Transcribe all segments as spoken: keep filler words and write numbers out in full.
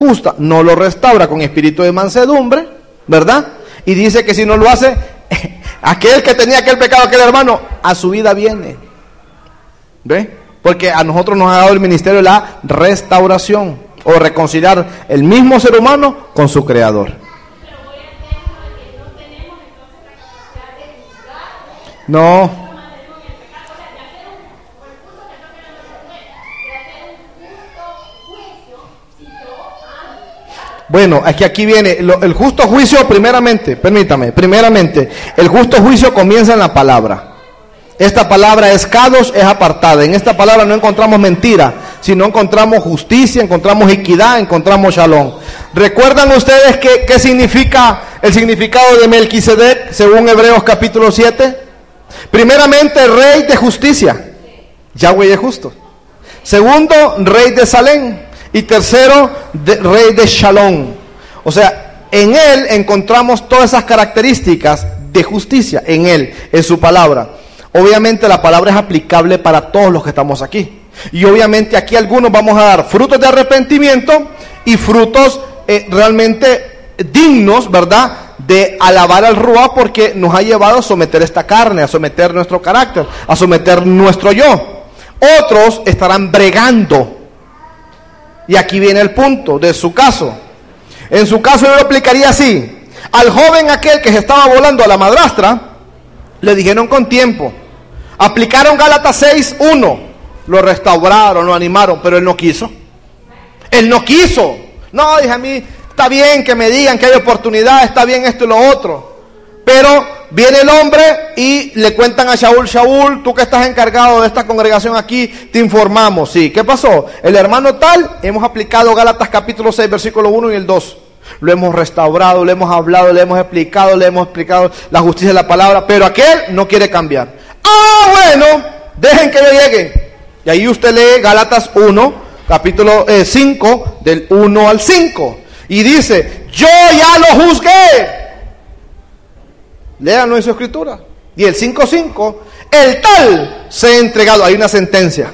justa, no lo restaura con espíritu de mansedumbre, ¿verdad? Y dice que si no lo hace, aquel que tenía aquel pecado, aquel hermano, a su vida viene. ¿Ve? Porque a nosotros nos ha dado el ministerio de la restauración, o reconciliar el mismo ser humano con su creador. No. Bueno, es que aquí viene lo, el justo juicio primeramente, permítame, primeramente, el justo juicio comienza en la palabra. Esta palabra es kadosh, es apartada. En esta palabra no encontramos mentira, sino encontramos justicia, encontramos equidad, encontramos shalom. ¿Recuerdan ustedes qué, qué significa el significado de Melquisedec según Hebreos capítulo siete? Primeramente, rey de justicia. Yahweh es justo. Segundo, rey de Salem. Y tercero, de, rey de Shalom. O sea, en él encontramos todas esas características de justicia. En él, en su palabra. Obviamente la palabra es aplicable para todos los que estamos aquí. Y obviamente aquí algunos vamos a dar frutos de arrepentimiento y frutos eh, realmente dignos, ¿verdad?, de alabar al Ruach, porque nos ha llevado a someter esta carne, a someter nuestro carácter, a someter nuestro yo. Otros estarán bregando. Y aquí viene el punto de su caso. En su caso yo lo aplicaría así. Al joven aquel que se estaba volando a la madrastra, le dijeron con tiempo. Aplicaron Gálatas seis uno. Lo restauraron, lo animaron, pero él no quiso. Él no quiso. No, dije a mí, está bien que me digan que hay oportunidad, está bien esto y lo otro. Pero viene el hombre y le cuentan a Shaul, Shaul, tú que estás encargado de esta congregación aquí, te informamos. Sí, ¿qué pasó? El hermano tal, hemos aplicado Gálatas capítulo seis, versículo uno y el dos. Lo hemos restaurado, le hemos hablado, le hemos explicado, le hemos explicado la justicia de la palabra, pero aquel no quiere cambiar. Ah, bueno, dejen que yo llegue. Y ahí usted lee Gálatas uno, capítulo eh, cinco, del uno al cinco. Y dice, yo ya lo juzgué. Léanlo en su escritura. Y el cinco cinco, el tal se ha entregado. Hay una sentencia.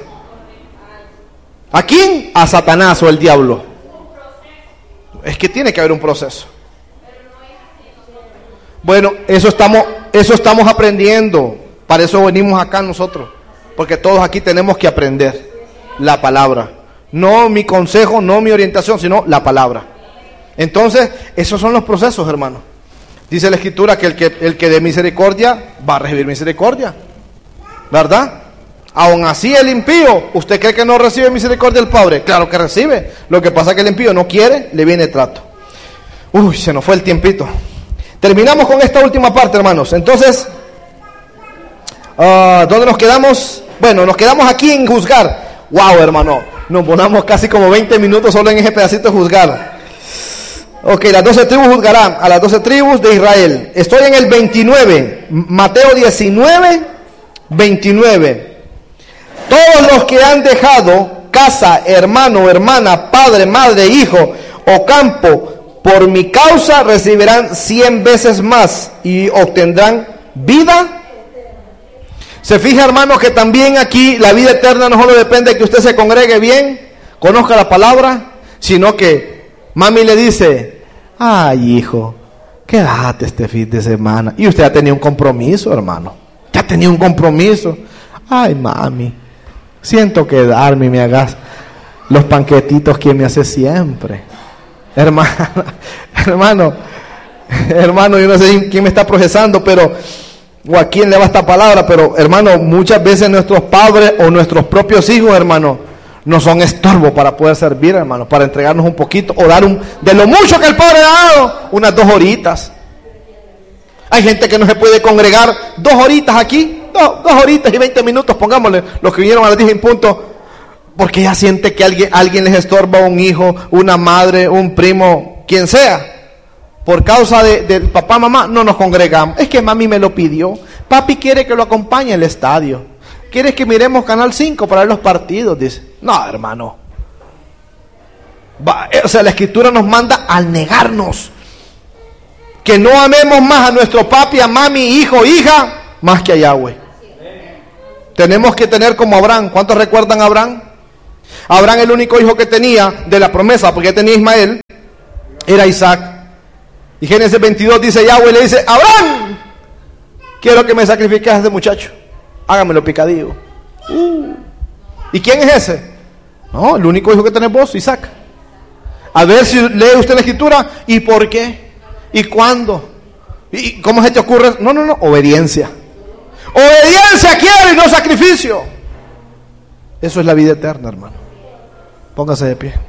¿A quién? A Satanás o el diablo. Es que tiene que haber un proceso. Bueno, eso estamos, eso estamos aprendiendo. Para eso venimos acá nosotros. Porque todos aquí tenemos que aprender la palabra. No mi consejo, no mi orientación, sino la palabra. Entonces, esos son los procesos, hermano. Dice la escritura que el que el que dé misericordia va a recibir misericordia, ¿verdad? Aún así el impío, ¿usted cree que no recibe misericordia del Padre? Claro que recibe. Lo que pasa es que el impío no quiere, le viene trato. Uy, se nos fue el tiempito. Terminamos con esta última parte, hermanos. Entonces, uh, ¿dónde nos quedamos? Bueno, nos quedamos aquí en juzgar. Wow, hermano, nos ponemos casi como veinte minutos solo en ese pedacito de juzgar. Ok, las doce tribus juzgarán a las doce tribus de Israel. Estoy en el veintinueve, Mateo diecinueve, veintinueve. Todos los que han dejado casa, hermano, hermana, padre, madre, hijo o campo por mi causa recibirán cien veces más y obtendrán vida. Se fija, hermano, que también aquí la vida eterna no solo depende de que usted se congregue bien, conozca la palabra, sino que mami le dice, ay hijo, quédate este fin de semana. Y usted ya tenía un compromiso, hermano. Ya tenía un compromiso. Ay mami, siento quedarme y me hagas los panquetitos que me hace siempre. Hermana, hermano, hermano, yo no sé quién me está procesando, pero, o a quién le va esta palabra, pero hermano, muchas veces nuestros padres o nuestros propios hijos, hermano, no son estorbo para poder servir, hermano, para entregarnos un poquito o dar un, de lo mucho que el Padre ha dado, unas dos horitas. Hay gente que no se puede congregar dos horitas aquí, dos, dos horitas y veinte minutos, pongámosle, los que vinieron a las diez en punto, porque ya siente que alguien, alguien les estorba, un hijo, una madre, un primo, quien sea. Por causa de, del papá, mamá, no nos congregamos. Es que mami me lo pidió. Papi quiere que lo acompañe al estadio. ¿Quieres que miremos Canal cinco para ver los partidos? Dice. No, hermano. Va, o sea, la escritura nos manda al negarnos. Que no amemos más a nuestro papi, a mami, hijo, hija, más que a Yahweh. Tenemos que tener como Abraham. ¿Cuántos recuerdan a Abraham? Abraham, el único hijo que tenía de la promesa, porque ya tenía Ismael, era Isaac. Y Génesis veintidós dice, Yahweh le dice, Abraham, quiero que me sacrifiques a este muchacho, hágamelo picadillo. Uh. ¿Y quién es ese? No, el único hijo que tenés vos, Isaac. A ver si lee usted la escritura, ¿y por qué? ¿Y cuándo? ¿Y cómo se te ocurre? No, no, no, obediencia. Obediencia quiero y no sacrificio. Eso es la vida eterna, hermano. Póngase de pie.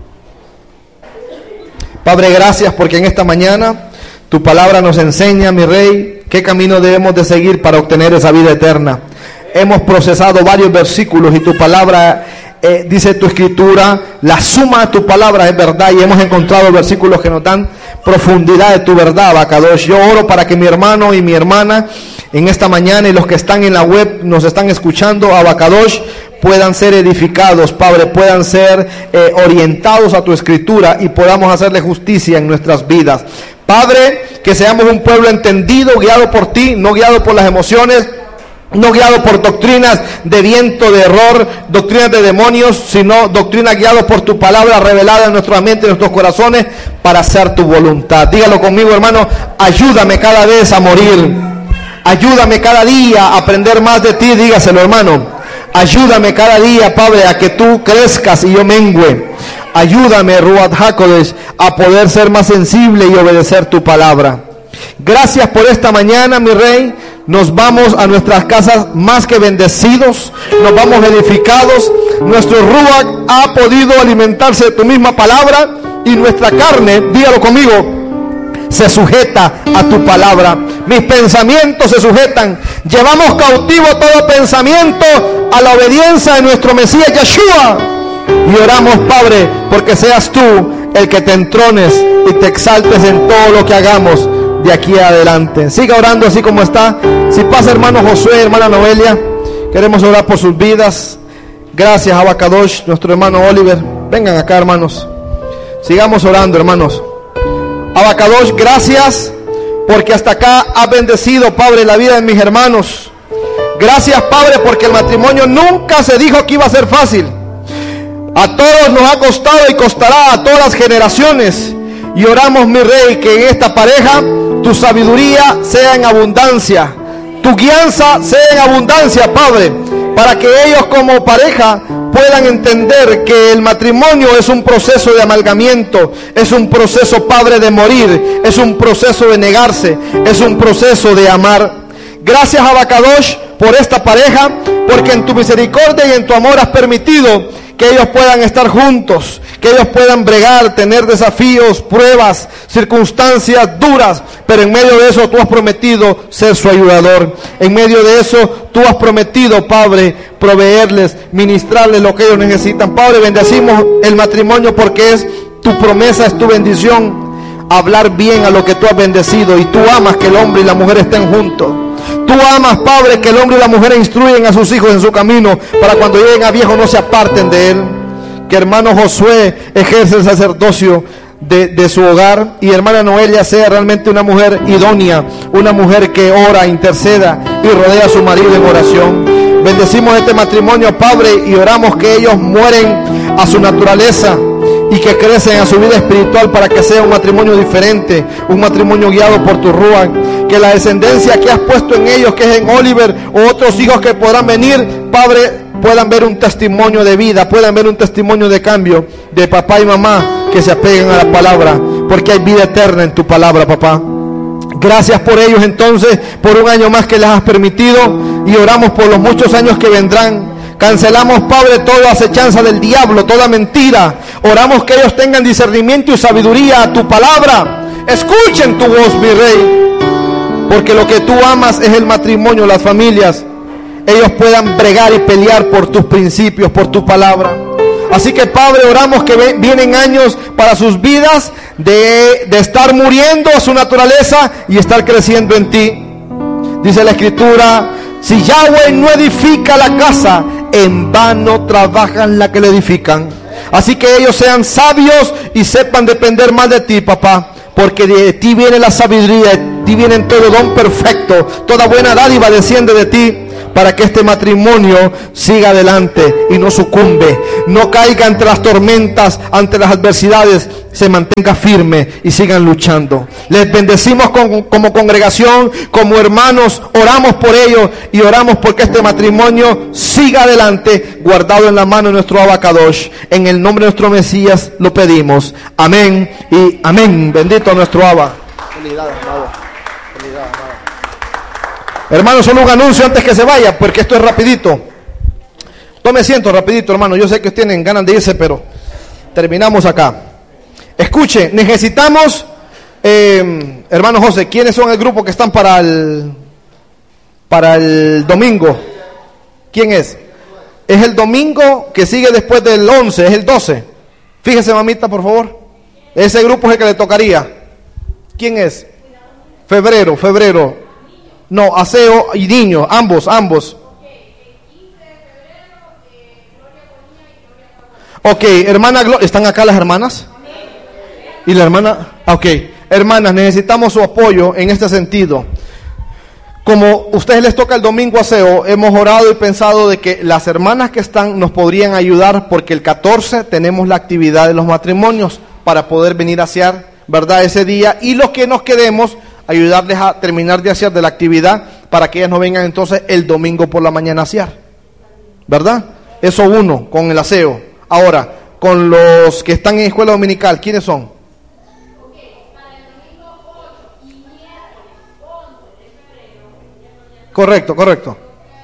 Padre, gracias porque en esta mañana tu palabra nos enseña, mi Rey, qué camino debemos de seguir para obtener esa vida eterna. Hemos procesado varios versículos y tu palabra, eh, dice tu escritura, la suma de tu palabra es verdad, y hemos encontrado versículos que nos dan profundidad de tu verdad, Abacadosh. Yo oro para que mi hermano y mi hermana en esta mañana y los que están en la web nos están escuchando, Abacadosh, puedan ser edificados, Padre, puedan ser eh, orientados a tu escritura y podamos hacerle justicia en nuestras vidas. Padre, que seamos un pueblo entendido, guiado por ti, no guiado por las emociones, no guiado por doctrinas de viento, de error, doctrinas de demonios, sino doctrinas guiadas por tu palabra revelada en nuestra mente, en nuestros corazones, para hacer tu voluntad. Dígalo conmigo, hermano, ayúdame cada vez a morir, ayúdame cada día a aprender más de ti, dígaselo, hermano. Ayúdame cada día, Padre, a que tú crezcas y yo mengüe. Ayúdame, Ruach HaKodesh, a poder ser más sensible y obedecer tu palabra. Gracias por esta mañana, mi Rey. Nos vamos a nuestras casas más que bendecidos. Nos vamos edificados. Nuestro Ruach ha podido alimentarse de tu misma palabra. Y nuestra carne, dígalo conmigo, se sujeta a tu palabra. Mis pensamientos se sujetan. Llevamos cautivo todo pensamiento a la obediencia de nuestro Mesías Yeshua. Y oramos, Padre, porque seas tú el que te entrones y te exaltes en todo lo que hagamos de aquí adelante. Siga orando así como está. Si pasa, hermano Josué, hermana Noelia, queremos orar por sus vidas. Gracias, Abacadosh, nuestro hermano Oliver. Vengan acá, hermanos. Sigamos orando, hermanos. Abacadosh, gracias porque hasta acá has bendecido, Padre, la vida de mis hermanos. Gracias, Padre, porque el matrimonio nunca se dijo que iba a ser fácil. A todos nos ha costado y costará a todas las generaciones. Y oramos, mi Rey, que en esta pareja tu sabiduría sea en abundancia, tu guianza sea en abundancia, Padre, para que ellos como pareja puedan entender que el matrimonio es un proceso de amalgamiento, es un proceso, Padre, de morir, es un proceso de negarse, es un proceso de amar. Gracias, Abacadosh, por esta pareja, porque en tu misericordia y en tu amor has permitido que ellos puedan estar juntos, que ellos puedan bregar, tener desafíos, pruebas, circunstancias duras, pero en medio de eso tú has prometido ser su ayudador. En medio de eso tú has prometido, Padre, proveerles, ministrarles lo que ellos necesitan. Padre, bendecimos el matrimonio porque es tu promesa, es tu bendición, hablar bien a lo que tú has bendecido, y tú amas que el hombre y la mujer estén juntos. Tú amas, Padre, que el hombre y la mujer instruyen a sus hijos en su camino, para cuando lleguen a viejo no se aparten de él. Que hermano Josué ejerce el sacerdocio de, de su hogar, y hermana Noelia sea realmente una mujer idónea, una mujer que ora, interceda y rodea a su marido en oración. Bendecimos este matrimonio, Padre, y oramos que ellos mueren a su naturaleza y que crecen a su vida espiritual para que sea un matrimonio diferente, un matrimonio guiado por tu Ruach. Que la descendencia que has puesto en ellos, que es en Oliver o otros hijos que podrán venir, Padre, puedan ver un testimonio de vida, puedan ver un testimonio de cambio de papá y mamá que se apeguen a la palabra, porque hay vida eterna en tu palabra, papá. Gracias por ellos entonces, por un año más que les has permitido, y oramos por los muchos años que vendrán. Cancelamos, Padre, toda acechanza del diablo, toda mentira. Oramos que ellos tengan discernimiento y sabiduría a tu palabra. Escuchen tu voz, mi Rey, porque lo que tú amas es el matrimonio, las familias. Ellos puedan bregar y pelear por tus principios, por tu palabra. Así que, Padre, oramos que vienen años para sus vidas de, de estar muriendo a su naturaleza y estar creciendo en ti. Dice la Escritura: si Yahweh no edifica la casa, en vano trabajan la que le edifican. Así que ellos sean sabios y sepan depender más de ti, papá, porque de ti viene la sabiduría, de ti viene todo don perfecto, toda buena dádiva desciende de ti. para que este matrimonio siga adelante y no sucumbe, no caiga ante las tormentas, ante las adversidades, se mantenga firme y sigan luchando. Les bendecimos con, como congregación, como hermanos, oramos por ellos y oramos porque este matrimonio siga adelante, guardado en la mano de nuestro Abacadosh. En el nombre de nuestro Mesías lo pedimos. Amén y amén. Bendito nuestro Abba. Felicidades, amado. Felicidades, amado. Hermano, solo un anuncio antes que se vaya, porque esto es rapidito. Tome asiento rapidito, hermano. Yo sé que tienen ganas de irse, pero terminamos acá. Escuche, necesitamos, eh, hermano José, ¿quiénes son el grupo que están para el, para el domingo? ¿Quién es? Es el domingo que sigue después del once, es el doce. Fíjese, mamita, por favor. Ese grupo es el que le tocaría. ¿Quién es? Febrero, febrero. No, aseo y niños, ambos, ambos. Ok, hermana Gloria, ¿están acá las hermanas? Y la hermana, ok, hermanas, necesitamos su apoyo en este sentido. Como ustedes les toca el domingo aseo, hemos orado y pensado de que las hermanas que están nos podrían ayudar, porque el catorce tenemos la actividad de los matrimonios para poder venir a asear, ¿verdad? Ese día, y los que nos quedemos, ayudarles a terminar de asear de la actividad para que ellas no vengan entonces el domingo por la mañana a asear, ¿verdad? Eso uno, con el aseo. Ahora, con los que están en escuela dominical, ¿quiénes son? Correcto, correcto.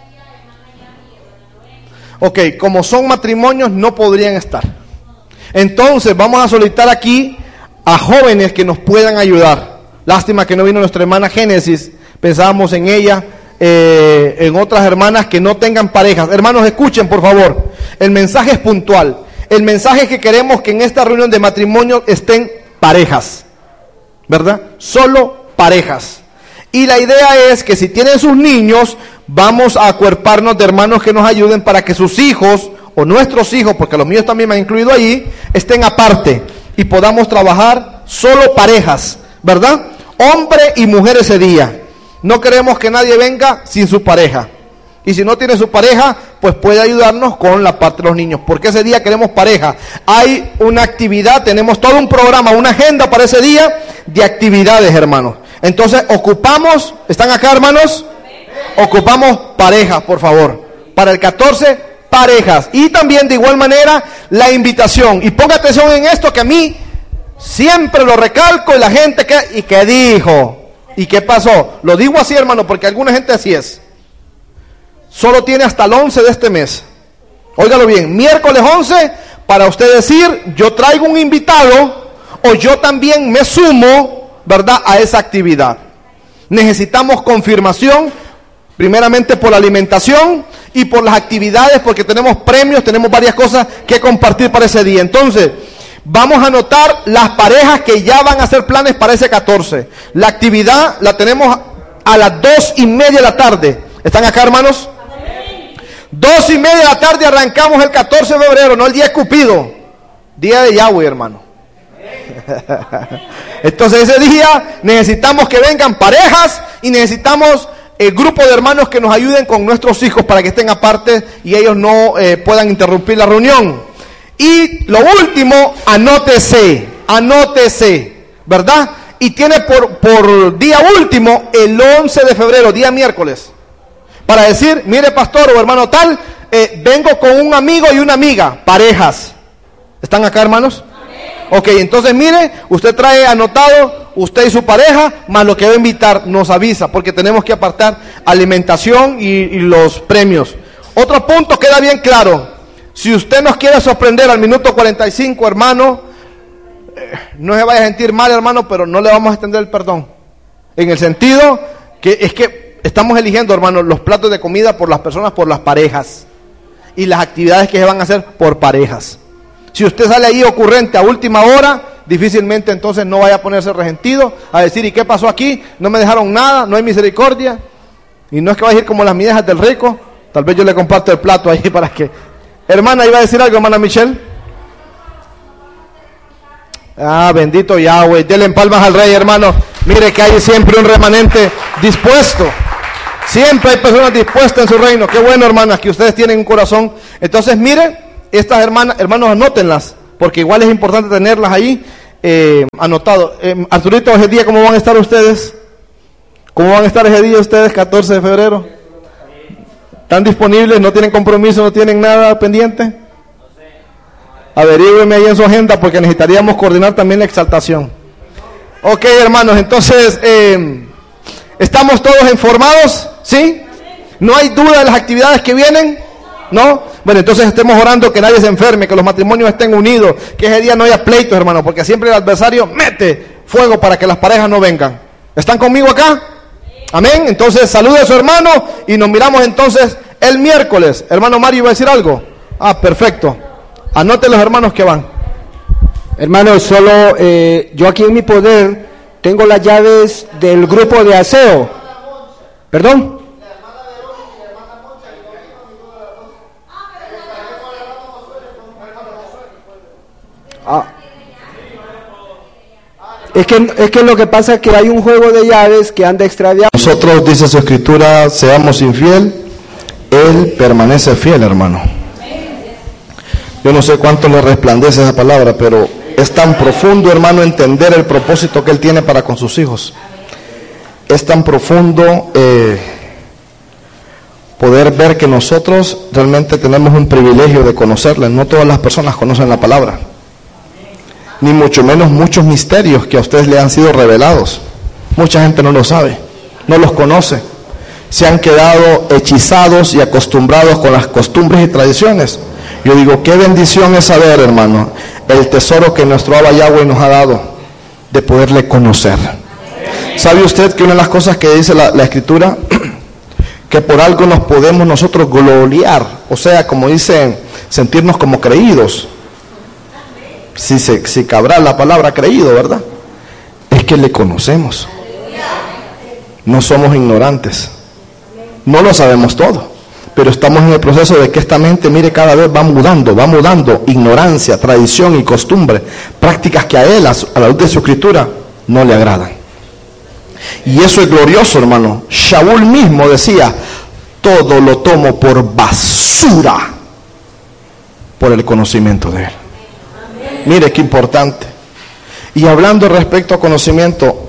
Ok, como son matrimonios no podrían estar. Entonces vamos a solicitar aquí a jóvenes que nos puedan ayudar. Lástima que no vino nuestra hermana Génesis, pensábamos en ella, eh, en otras hermanas que no tengan parejas. Hermanos, escuchen por favor, el mensaje es puntual. El mensaje es que queremos que en esta reunión de matrimonio estén parejas, ¿verdad? Solo parejas. Y la idea es que si tienen sus niños, vamos a acuerparnos de hermanos que nos ayuden para que sus hijos, o nuestros hijos, porque los míos también me han incluido allí, estén aparte y podamos trabajar solo parejas, ¿verdad? Hombre y mujer ese día. No queremos que nadie venga sin su pareja. Y si no tiene su pareja, pues puede ayudarnos con la parte de los niños, porque ese día queremos pareja. Hay una actividad, tenemos todo un programa, una agenda para ese día de actividades, hermanos. Entonces ocupamos, ¿están acá, hermanos? Ocupamos parejas, por favor. Para el catorce, parejas. Y también de igual manera la invitación. Y ponga atención en esto, que a mí siempre lo recalco, y la gente que, ¿y qué dijo? ¿Y qué pasó? Lo digo así, hermano, porque alguna gente así es. Solo tiene hasta el once de este mes. Óigalo bien, miércoles once, para usted decir, yo traigo un invitado, o yo también me sumo, ¿verdad?, a esa actividad. Necesitamos confirmación, primeramente por la alimentación y por las actividades, porque tenemos premios, tenemos varias cosas que compartir para ese día. Entonces, vamos a anotar las parejas que ya van a hacer planes para ese catorce. La actividad la tenemos a las dos y media de la tarde. ¿Están acá, hermanos? Dos y media de la tarde arrancamos el catorce de febrero, no el día de Cupido, día de Yahweh, hermano. Entonces ese día necesitamos que vengan parejas y necesitamos el grupo de hermanos que nos ayuden con nuestros hijos para que estén aparte y ellos no eh, puedan interrumpir la reunión. Y lo último, anótese, anótese, ¿verdad? Y tiene por, por día último el once de febrero, día miércoles, para decir, mire pastor o hermano tal, eh, vengo con un amigo y una amiga, parejas. ¿Están acá, hermanos? Ok, entonces mire, usted trae anotado, usted y su pareja, más lo que va a invitar, nos avisa, porque tenemos que apartar alimentación y, y los premios. Otro punto queda bien claro, si usted nos quiere sorprender al minuto cuarenta y cinco, hermano, eh, no se vaya a sentir mal, hermano, pero no le vamos a extender el perdón. En el sentido que es que estamos eligiendo, hermano, los platos de comida por las personas, por las parejas, y las actividades que se van a hacer por parejas. Si usted sale ahí ocurrente a última hora, difícilmente entonces no vaya a ponerse resentido, a decir, ¿y qué pasó aquí? No me dejaron nada, no hay misericordia. Y no es que vaya a ir como las migajas del rico. Tal vez yo le comparto el plato ahí para que... Hermana, ¿iba a decir algo, hermana Michelle? Ah, bendito Yahweh, denle palmas al Rey, hermano. Mire que hay siempre un remanente dispuesto. Siempre hay personas dispuestas en su reino. Qué bueno, hermanas, que ustedes tienen un corazón. Entonces, miren, estas hermanas, hermanos, anótenlas, porque igual es importante tenerlas ahí eh, anotado. Eh, Arturito, ese día, ¿cómo van a estar ustedes? ¿Cómo van a estar ese día ustedes, catorce de febrero? ¿Están disponibles? ¿No tienen compromiso? ¿No tienen nada pendiente? Averígüeme ahí en su agenda, porque necesitaríamos coordinar también la exaltación. Ok, hermanos, entonces, eh, ¿estamos todos informados? ¿Sí? ¿No hay duda de las actividades que vienen? ¿No? Bueno, entonces estemos orando que nadie se enferme, que los matrimonios estén unidos, que ese día no haya pleitos, hermano, porque siempre el adversario mete fuego para que las parejas no vengan. ¿Están conmigo acá? Amén. Entonces salude a su hermano y nos miramos entonces el miércoles. Hermano Mario, ¿iba a decir algo? Ah, perfecto. Anote los hermanos que van. Hermanos, solo eh, yo aquí en mi poder tengo las llaves del grupo de aseo. ¿Perdón? Ah. Es que, es que lo que pasa es que hay un juego de llaves que anda extraviado. Nosotros, dice su escritura, seamos infiel, Él permanece fiel, hermano. Yo no sé cuánto le resplandece esa palabra, pero es tan profundo, hermano, entender el propósito que Él tiene para con sus hijos. Es tan profundo eh, poder ver que nosotros realmente tenemos un privilegio de conocerle. No todas las personas conocen la palabra, ni mucho menos muchos misterios que a ustedes le han sido revelados. Mucha gente no lo sabe, no los conoce. Se han quedado hechizados y acostumbrados con las costumbres y tradiciones. Yo digo, qué bendición es saber, hermano, el tesoro que nuestro Abba Yahweh nos ha dado, de poderle conocer. ¿Sabe usted que una de las cosas que dice la, la Escritura, que por algo nos podemos nosotros gloriar, o sea, como dicen, sentirnos como creídos? Si, se, si cabrá la palabra creído, ¿verdad? Es que le conocemos. No somos ignorantes. No lo sabemos todo, pero estamos en el proceso de que esta mente, mire, cada vez va mudando, va mudando. Ignorancia, tradición y costumbre, prácticas que a él, a, su, a la luz de su escritura, no le agradan. Y eso es glorioso, hermano. Shaul mismo decía, todo lo tomo por basura por el conocimiento de él. Mire qué importante. Y hablando respecto a conocimiento,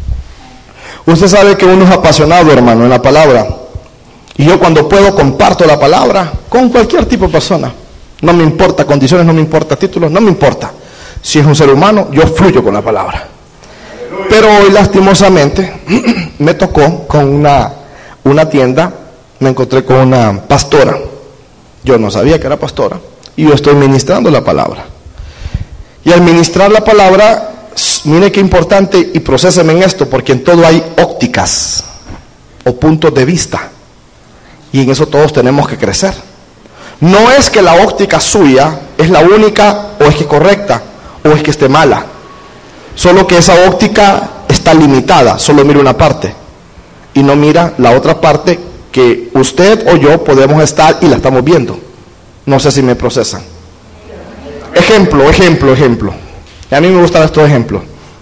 usted sabe que uno es apasionado, hermano, en la palabra. Y yo cuando puedo comparto la palabra con cualquier tipo de persona. No me importa condiciones, no me importa títulos, no me importa. Si es un ser humano, yo fluyo con la palabra. Pero hoy lastimosamente me tocó con una, una tienda, me encontré con una pastora. Yo no sabía que era pastora y yo estoy ministrando la palabra. Y al ministrar la palabra, mire qué importante, y procéseme en esto, porque en todo hay ópticas o puntos de vista. Y en eso todos tenemos que crecer. No es que la óptica suya es la única, o es que correcta, o es que esté mala. Solo que esa óptica está limitada, solo mira una parte. Y no mira la otra parte que usted o yo podemos estar y la estamos viendo. No sé si me procesan. Ejemplo, ejemplo, ejemplo. Y a mí me gustan estos ejemplos.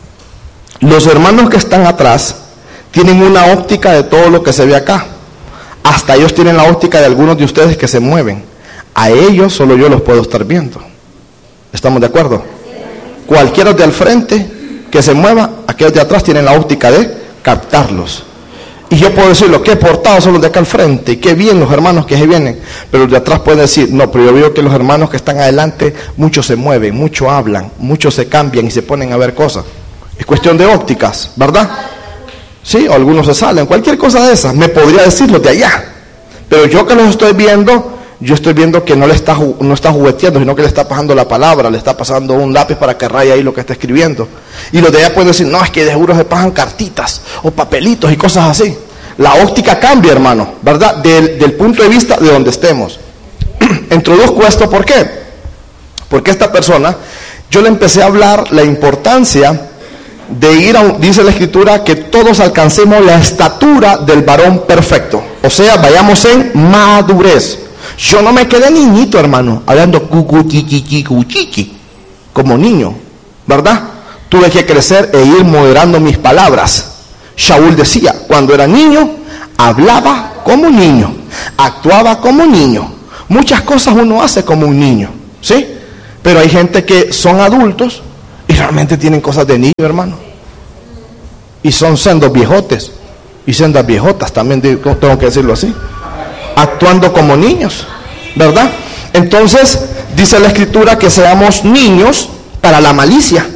Los hermanos que están atrás tienen una óptica de todo lo que se ve acá. Hasta ellos tienen la óptica de algunos de ustedes que se mueven. A ellos solo yo los puedo estar viendo. ¿Estamos de acuerdo? Cualquiera de al frente que se mueva, aquellos de atrás tienen la óptica de captarlos. Y yo puedo decirlo, qué portados son los de acá al frente, y qué bien los hermanos que se vienen. Pero los de atrás pueden decir, no, pero yo veo que los hermanos que están adelante, muchos se mueven, muchos hablan, muchos se cambian y se ponen a ver cosas. Es cuestión de ópticas, ¿verdad? Sí, o algunos se salen, cualquier cosa de esas, me podría decir los de allá. Pero yo que los estoy viendo, yo estoy viendo que no le está, no está jugueteando, sino que le está pasando la palabra, le está pasando un lápiz para que raye ahí lo que está escribiendo. Y los de allá pueden decir, no, es que de seguro se pasan cartitas o papelitos y cosas así. La óptica cambia, hermano, ¿verdad? Del, del punto de vista de donde estemos. Introduzco esto, ¿por qué? Porque esta persona, yo le empecé a hablar la importancia de ir a, dice la escritura, que todos alcancemos la estatura del varón perfecto. O sea, vayamos en madurez. Yo no me quedé niñito, hermano, hablando cucuchichichicuchichi, como niño, ¿verdad? Tuve que crecer e ir moderando mis palabras. Shaul decía, cuando era niño, hablaba como un niño, actuaba como un niño. Muchas cosas uno hace como un niño, ¿sí? Pero hay gente que son adultos y realmente tienen cosas de niño, hermano. Y son sendos viejotes y sendas viejotas, también tengo que decirlo así. Actuando como niños, ¿verdad? Entonces, dice la Escritura que seamos niños para la malicia.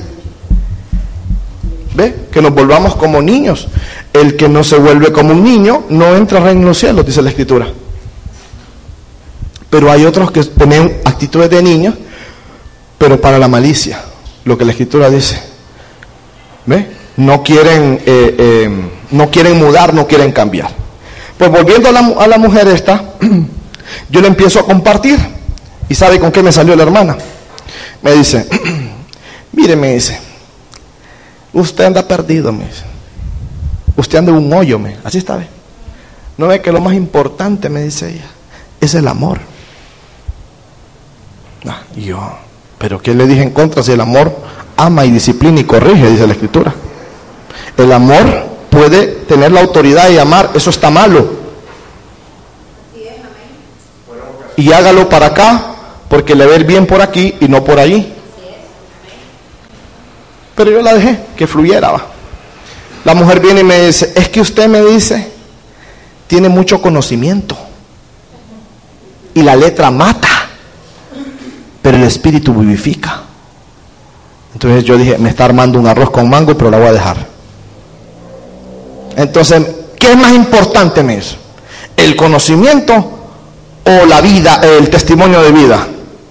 ¿Ve? Que nos volvamos como niños. El que no se vuelve como un niño no entra al reino de los cielos, dice la Escritura. Pero hay otros que tienen actitudes de niños, pero para la malicia, lo que la Escritura dice. ¿Ve? No quieren, eh, eh, no quieren mudar, no quieren cambiar. Pues volviendo a la, a la mujer esta, yo le empiezo a compartir. ¿Y sabe con qué me salió la hermana? Me dice, mire, me dice, usted anda perdido, me dice. Usted anda en un hoyo, me. Así está, ¿ve? No ve que lo más importante, me dice ella, es el amor. Ah, y yo, pero ¿qué le dije en contra si el amor ama y disciplina y corrige? Dice la Escritura. El amor puede tener la autoridad de amar, eso está malo. Y hágalo para acá, porque le ve el bien por aquí y no por allí. Pero yo la dejé que fluyera, va. La mujer viene y me dice, es que usted me dice, tiene mucho conocimiento y la letra mata, pero el espíritu vivifica. Entonces yo dije, me está armando un arroz con mango, pero la voy a dejar. Entonces, ¿qué es más importante, me dice? ¿El conocimiento o la vida, el testimonio de vida?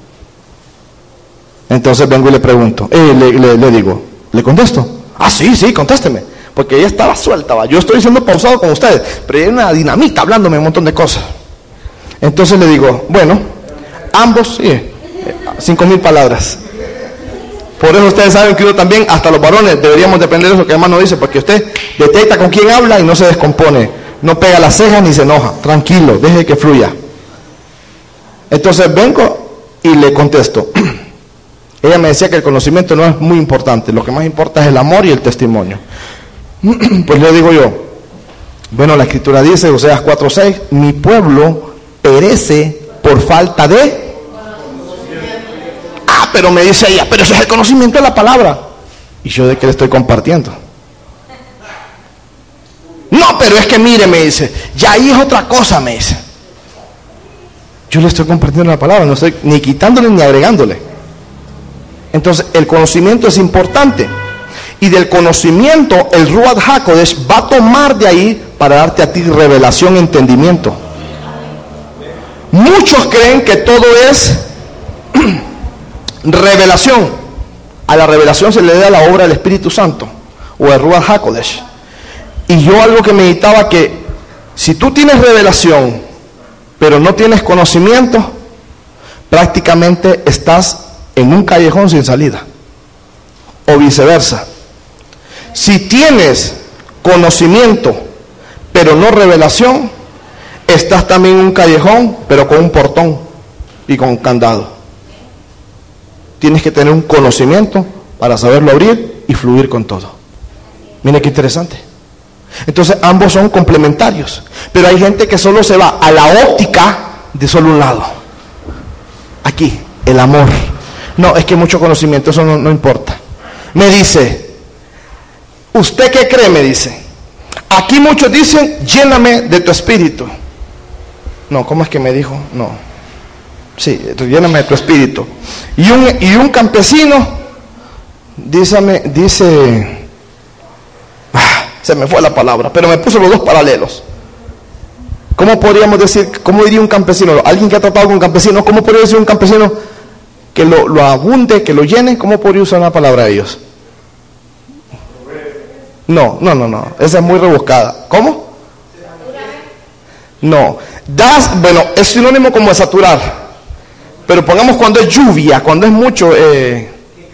Entonces vengo y le pregunto, eh, le, le, le digo, ¿le contesto? Ah, sí, sí, contésteme. Porque ella estaba suelta, va. Yo estoy siendo pausado con ustedes, pero ella es una dinamita hablándome un montón de cosas. Entonces le digo, bueno, ambos, sí, cinco mil palabras. Por eso ustedes saben que uno también, hasta los varones, deberíamos depender de eso que el hermano dice, porque usted detecta con quién habla y no se descompone, no pega las cejas ni se enoja. Tranquilo, deje que fluya. Entonces vengo y le contesto. Ella me decía que el conocimiento no es muy importante, lo que más importa es el amor y el testimonio. Pues le digo yo, bueno, la Escritura dice, Oseas cuatro seis, mi pueblo perece por falta de... Ah, pero me dice ella, pero eso es el conocimiento de la palabra. ¿Y yo de qué le estoy compartiendo? No, pero es que mire, me dice, ya ahí es otra cosa, me dice. Yo le estoy compartiendo la palabra, no estoy ni quitándole ni agregándole. Entonces, el conocimiento es importante. Y del conocimiento, el Ruach HaKodesh va a tomar de ahí para darte a ti revelación y entendimiento. Muchos creen que todo es revelación. A la revelación se le da la obra del Espíritu Santo o el Ruach HaKodesh. Y yo algo que meditaba, que si tú tienes revelación pero no tienes conocimiento, prácticamente estás en un callejón sin salida, o viceversa. Si tienes conocimiento pero no revelación, estás también en un callejón pero con un portón y con un candado. Tienes que tener un conocimiento para saberlo abrir y fluir con todo. Mire qué interesante. Entonces ambos son complementarios, pero hay gente que solo se va a la óptica de solo un lado. Aquí, el amor. No, es que mucho conocimiento, eso no, no importa. Me dice, ¿usted qué cree? Me dice, aquí muchos dicen, lléname de tu espíritu. No, ¿cómo es que me dijo? No, sí, lléname de tu espíritu. Y un, y un campesino, dísame, dice, ah, se me fue la palabra, pero me puso los dos paralelos. ¿Cómo podríamos decir, cómo diría un campesino? Alguien que ha tratado con un campesino, ¿cómo podría decir un campesino que lo, lo abunde, que lo llene? ¿Cómo podría usar una palabra de ellos? No, no, no, no, esa es muy rebuscada. ¿Cómo? No, das, bueno, es sinónimo como de saturar, pero pongamos cuando es lluvia, cuando es mucho, eh,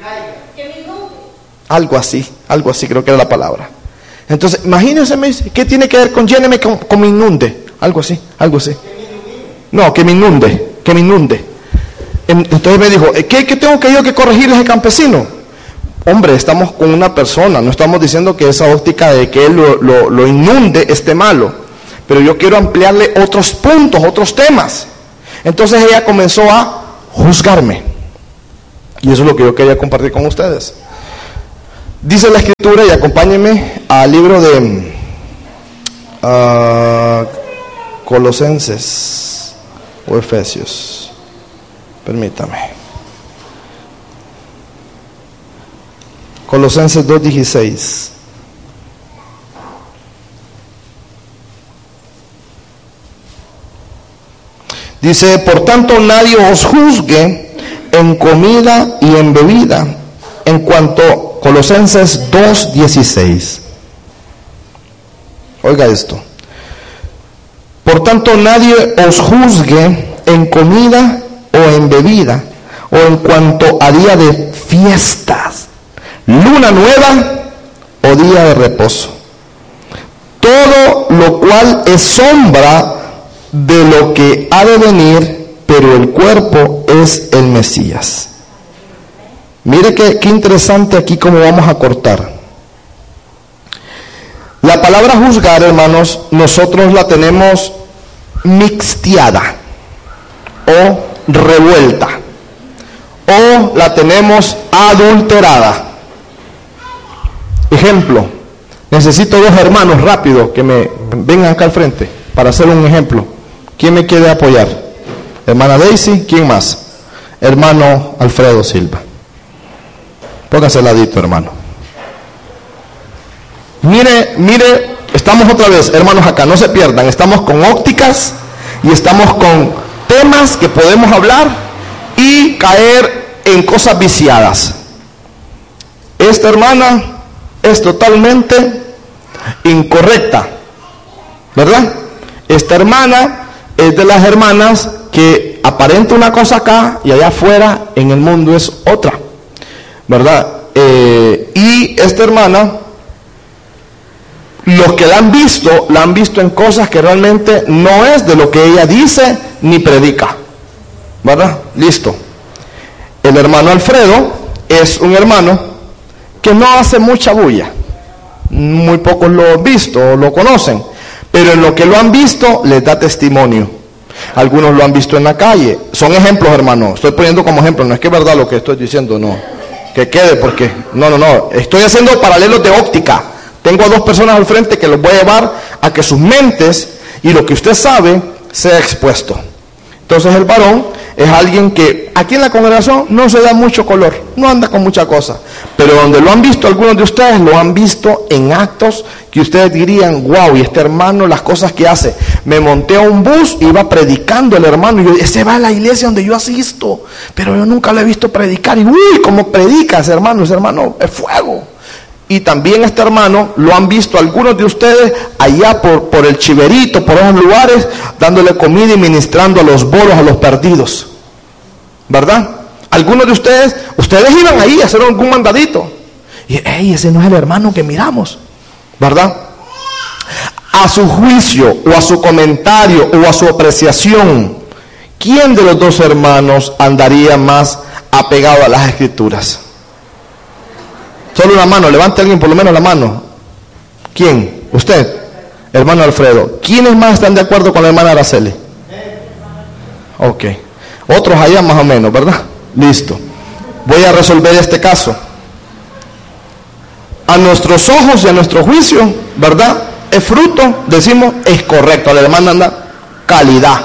algo así, algo así creo que era la palabra. Entonces, imagínense, me dice, ¿qué tiene que ver con lléneme con, con me inunde? Algo así, algo así. No, que me inunde, que me inunde. Entonces me dijo, ¿qué, qué tengo que yo que corregir a ese campesino? Hombre, estamos con una persona, no estamos diciendo que esa óptica de que él lo, lo, lo inunde esté malo, pero yo quiero ampliarle otros puntos, otros temas. Entonces ella comenzó a juzgarme. Y eso es lo que yo quería compartir con ustedes. Dice la Escritura, y acompáñenme al libro de uh, Colosenses o Efesios. Permítame. Colosenses dos dieciséis. Dice, por tanto nadie os juzgue en comida y en bebida, en cuanto, Colosenses dos dieciséis. Oiga esto. Por tanto nadie os juzgue en comida o en bebida, o en cuanto a día de fiestas, luna nueva o día de reposo. Todo lo cual es sombra de lo que ha de venir, pero el cuerpo es el Mesías. Mire qué, qué interesante aquí cómo vamos a cortar. La palabra juzgar, hermanos, nosotros la tenemos mixteada o revuelta, o la tenemos adulterada. Ejemplo, necesito dos hermanos rápido que me vengan acá al frente para hacer un ejemplo. ¿Quién me quiere apoyar? Hermana Daisy, ¿quién más? Hermano Alfredo Silva. Póngase al ladito, hermano. Mire, mire, estamos otra vez, hermanos, acá, no se pierdan, estamos con ópticas y estamos con temas que podemos hablar y caer en cosas viciadas. Esta hermana es totalmente incorrecta, ¿verdad? Esta hermana es de las hermanas que aparenta una cosa acá y allá afuera en el mundo es otra, ¿verdad? Eh, y esta hermana, los que la han visto, la han visto en cosas que realmente no es de lo que ella dice ni predica, ¿verdad? Listo. El hermano Alfredo es un hermano que no hace mucha bulla. Muy pocos lo han visto o lo conocen, pero en lo que lo han visto les da testimonio. Algunos lo han visto en la calle. Son ejemplos, hermano. Estoy poniendo como ejemplo, no es que es verdad lo que estoy diciendo, no. Que quede, porque no, no, no. Estoy haciendo paralelos de óptica. Tengo a dos personas al frente que los voy a llevar a que sus mentes y lo que usted sabe sea expuesto. Entonces el varón es alguien que aquí en la congregación no se da mucho color, no anda con mucha cosa, pero donde lo han visto algunos de ustedes, lo han visto en actos que ustedes dirían, wow, y este hermano las cosas que hace. Me monté a un bus y iba predicando el hermano, y yo, ese va a la iglesia donde yo asisto, pero yo nunca lo he visto predicar, y uy, cómo predica ese hermano, ese hermano es fuego. Y también este hermano lo han visto algunos de ustedes allá por, por el Chiverito, por esos lugares, dándole comida y ministrando a los bolos, a los perdidos, ¿verdad? Algunos de ustedes, ustedes iban ahí a hacer algún mandadito y, hey, ese no es el hermano que miramos, ¿verdad? A su juicio o a su comentario o a su apreciación, ¿quién de los dos hermanos andaría más apegado a las Escrituras? Solo una mano, levante a alguien por lo menos la mano. ¿Quién? Usted, hermano Alfredo. ¿Quiénes más están de acuerdo con la hermana Araceli? Ok. Otros allá más o menos, ¿verdad? Listo. Voy a resolver este caso. A nuestros ojos y a nuestro juicio, ¿verdad? Es fruto, decimos, es correcto. La hermana anda calidad.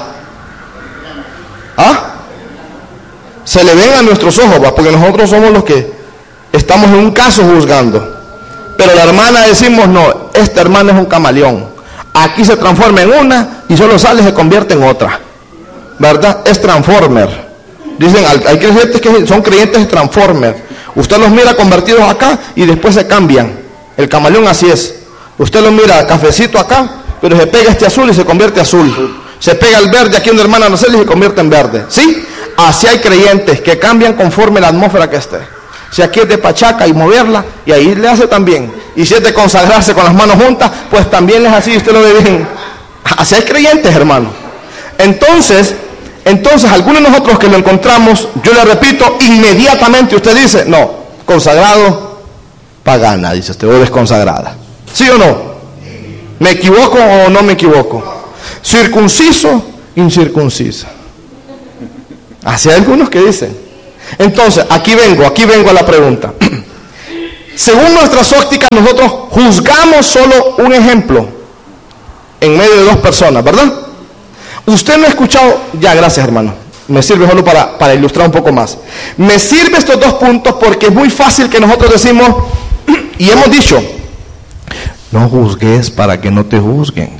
¿Ah? Se le ven a nuestros ojos, ¿va? Porque nosotros somos los que estamos en un caso juzgando, pero la hermana decimos, no, esta hermana es un camaleón, aquí se transforma en una y solo sale y se convierte en otra, ¿verdad? Es transformer. Dicen, hay creyentes que son creyentes de transformer. Usted los mira convertidos acá y después se cambian. El camaleón así es. Usted los mira cafecito acá, pero se pega este azul y se convierte azul. Se pega el verde aquí donde hermana Araceli y se convierte en verde. ¿Sí? Así hay creyentes que cambian conforme la atmósfera que esté. Si aquí es de pachaca y moverla, y ahí le hace también. Y si es de consagrarse con las manos juntas, pues también es así, usted lo ve bien. Así hay creyentes, hermano. Entonces, entonces algunos de nosotros que lo encontramos, yo le repito, inmediatamente usted dice, no, consagrado, pagana, dice usted, o desconsagrada. ¿Sí o no? ¿Me equivoco o no me equivoco? Circunciso, incircuncisa. Así hay algunos que dicen. Entonces, aquí vengo, aquí vengo a la pregunta. Según nuestras ópticas, nosotros juzgamos solo un ejemplo en medio de dos personas, ¿verdad? Usted no ha escuchado, ya, gracias hermano, me sirve solo para, para ilustrar un poco más. Me sirve estos dos puntos porque es muy fácil que nosotros decimos, y hemos dicho, no juzgues para que no te juzguen.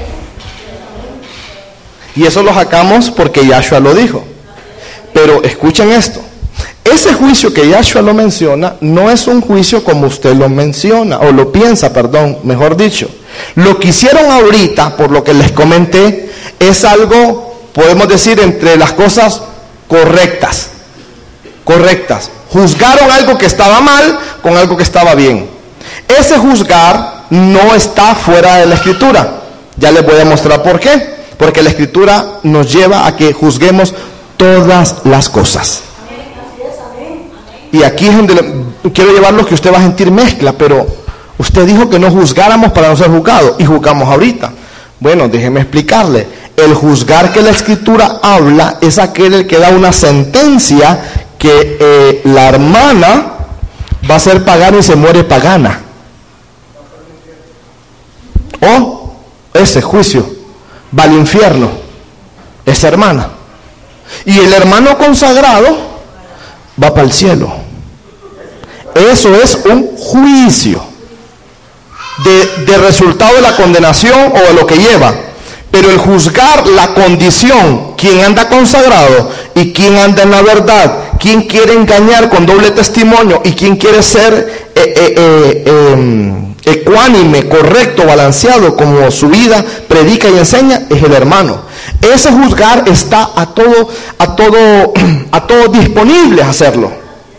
Y eso lo sacamos porque Yahshua lo dijo. Pero escuchen esto. Ese juicio que Yahshua lo menciona no es un juicio como usted lo menciona, o lo piensa, perdón, mejor dicho. Lo que hicieron ahorita, por lo que les comenté, es algo, podemos decir, entre las cosas correctas. Correctas. Juzgaron algo que estaba mal con algo que estaba bien. Ese juzgar no está fuera de la Escritura. Ya les voy a mostrar por qué. Porque la Escritura nos lleva a que juzguemos todas las cosas. Y aquí es donde le, quiero llevarlo, que usted va a sentir mezcla, pero usted dijo que no juzgáramos para no ser juzgados, y juzgamos ahorita. Bueno, déjeme explicarle. El juzgar que la Escritura habla es aquel el que da una sentencia que eh, la hermana va a ser pagana y se muere pagana. O ese juicio va al infierno, esa hermana. Y el hermano consagrado va para el cielo. Eso es un juicio de, de resultado de la condenación o de lo que lleva. Pero el juzgar la condición, quién anda consagrado y quién anda en la verdad, quién quiere engañar con doble testimonio y quién quiere ser eh, eh, eh, eh, ecuánime, correcto, balanceado, como su vida predica y enseña, es el hermano. Ese juzgar está a todo, a todo, a todo disponible a hacerlo.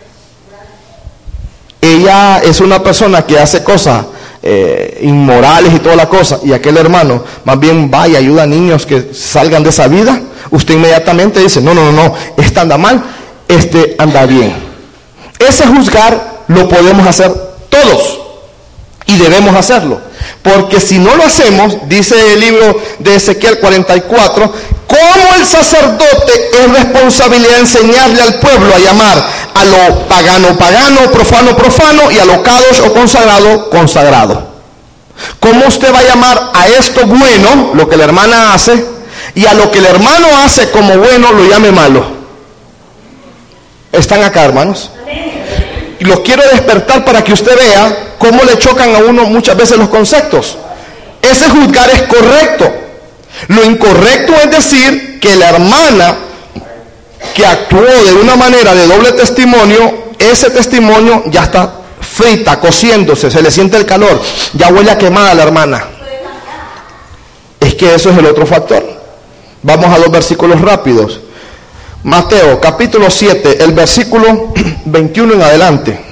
Ella es una persona que hace cosas eh, inmorales y toda la cosa, y aquel hermano más bien va y ayuda a niños que salgan de esa vida. Usted inmediatamente dice, no, no, no, no, este anda mal, este anda bien. Ese juzgar lo podemos hacer todos. Y debemos hacerlo, porque si no lo hacemos, dice el libro de Ezequiel cuarenta y cuatro, como el sacerdote es responsabilidad de enseñarle al pueblo a llamar a lo pagano pagano, profano profano, y a lo kadosh o consagrado consagrado. ¿Cómo usted va a llamar a esto bueno, lo que la hermana hace, y a lo que el hermano hace como bueno lo llame malo? ¿Están acá, hermanos? Y los quiero despertar para que usted vea cómo le chocan a uno muchas veces los conceptos. Ese juzgar es correcto. Lo incorrecto es decir que la hermana que actuó de una manera de doble testimonio, ese testimonio ya está frita, cociéndose, se le siente el calor, ya huele a quemada la hermana. Es que eso es el otro factor. Vamos a dos versículos rápidos. Mateo capítulo siete, el versículo veintiuno en adelante.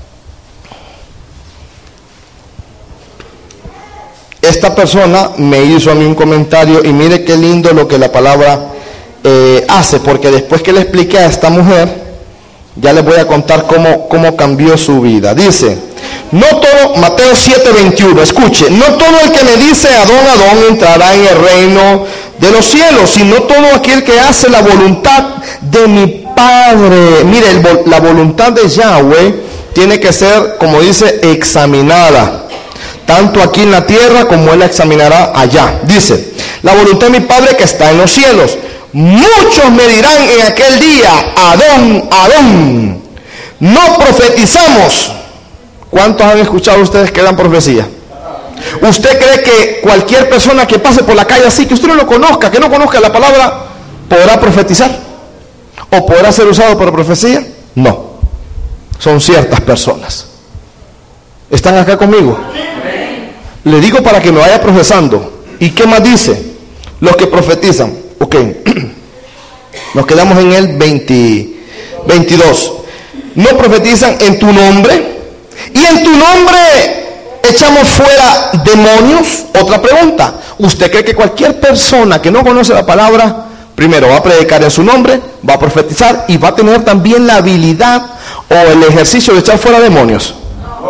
Esta persona me hizo a mí un comentario y mire qué lindo lo que la palabra eh, hace, porque después que le expliqué a esta mujer, ya les voy a contar cómo, cómo cambió su vida. Dice, no todo, Mateo siete veintiuno, escuche, no todo el que me dice Adón, Adón entrará en el reino de los cielos, sino todo aquel que hace la voluntad de mi Padre. Mire, el, la voluntad de Yahweh tiene que ser, como dice, examinada, tanto aquí en la tierra como Él la examinará allá. Dice, la voluntad de mi Padre que está en los cielos. Muchos me dirán en aquel día, Adón, Adón, no profetizamos. ¿Cuántos han escuchado ustedes que dan profecía? ¿Usted cree que cualquier persona que pase por la calle así, que usted no lo conozca, que no conozca la palabra, podrá profetizar? ¿O podrá ser usado por profecía? No. Son ciertas personas. ¿Están acá conmigo? Le digo para que me vaya profesando. ¿Y qué más dice? Los que profetizan. Ok. Nos quedamos en el veinte, veintidós. No profetizan en tu nombre. Y en tu nombre echamos fuera demonios. Otra pregunta. ¿Usted cree que cualquier persona que no conoce la palabra, primero va a predicar en su nombre, va a profetizar y va a tener también la habilidad o el ejercicio de echar fuera demonios?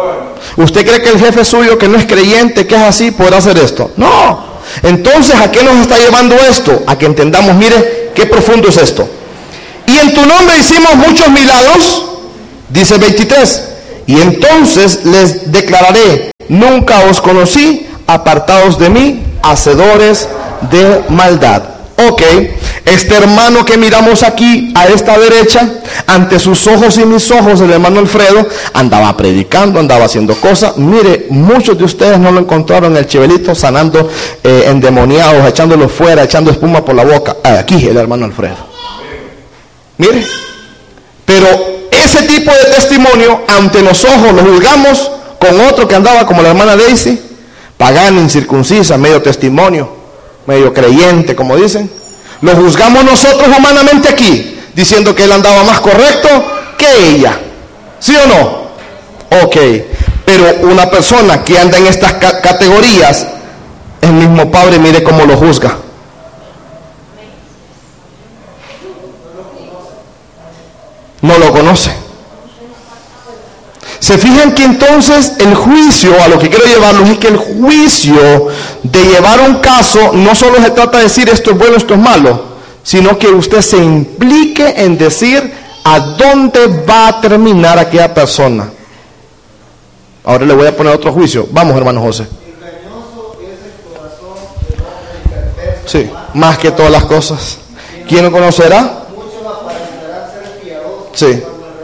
¿Usted cree que el jefe suyo, que no es creyente, que es así, podrá hacer esto? No. Entonces, ¿a qué nos está llevando esto? A que entendamos, mire, qué profundo es esto. Y en tu nombre hicimos muchos milagros, dice veintitrés. Y entonces les declararé, nunca os conocí, apartados de mí, hacedores de maldad. Ok, este hermano que miramos aquí a esta derecha, ante sus ojos y mis ojos, el hermano Alfredo, andaba predicando, andaba haciendo cosas. Mire, muchos de ustedes no lo encontraron en el chivelito sanando eh, endemoniados, echándolo fuera, echando espuma por la boca. Ah, aquí el hermano Alfredo. Mire, pero ese tipo de testimonio, ante los ojos lo juzgamos con otro que andaba como la hermana Daisy, pagana, incircuncisa, medio testimonio, medio creyente, como dicen. Lo juzgamos nosotros humanamente aquí, diciendo que él andaba más correcto que ella. ¿Sí o no? Ok. Pero una persona que anda en estas ca- categorías, el mismo Padre, mire cómo lo juzga. No lo conoce. Se fijan que entonces el juicio, a lo que quiero llevarlos, es que el juicio de llevar un caso no solo se trata de decir esto es bueno, esto es malo, sino que usted se implique en decir a dónde va a terminar aquella persona. Ahora le voy a poner otro juicio. Vamos, hermano José. Sí, más que todas las cosas. ¿Quién lo conocerá? Sí.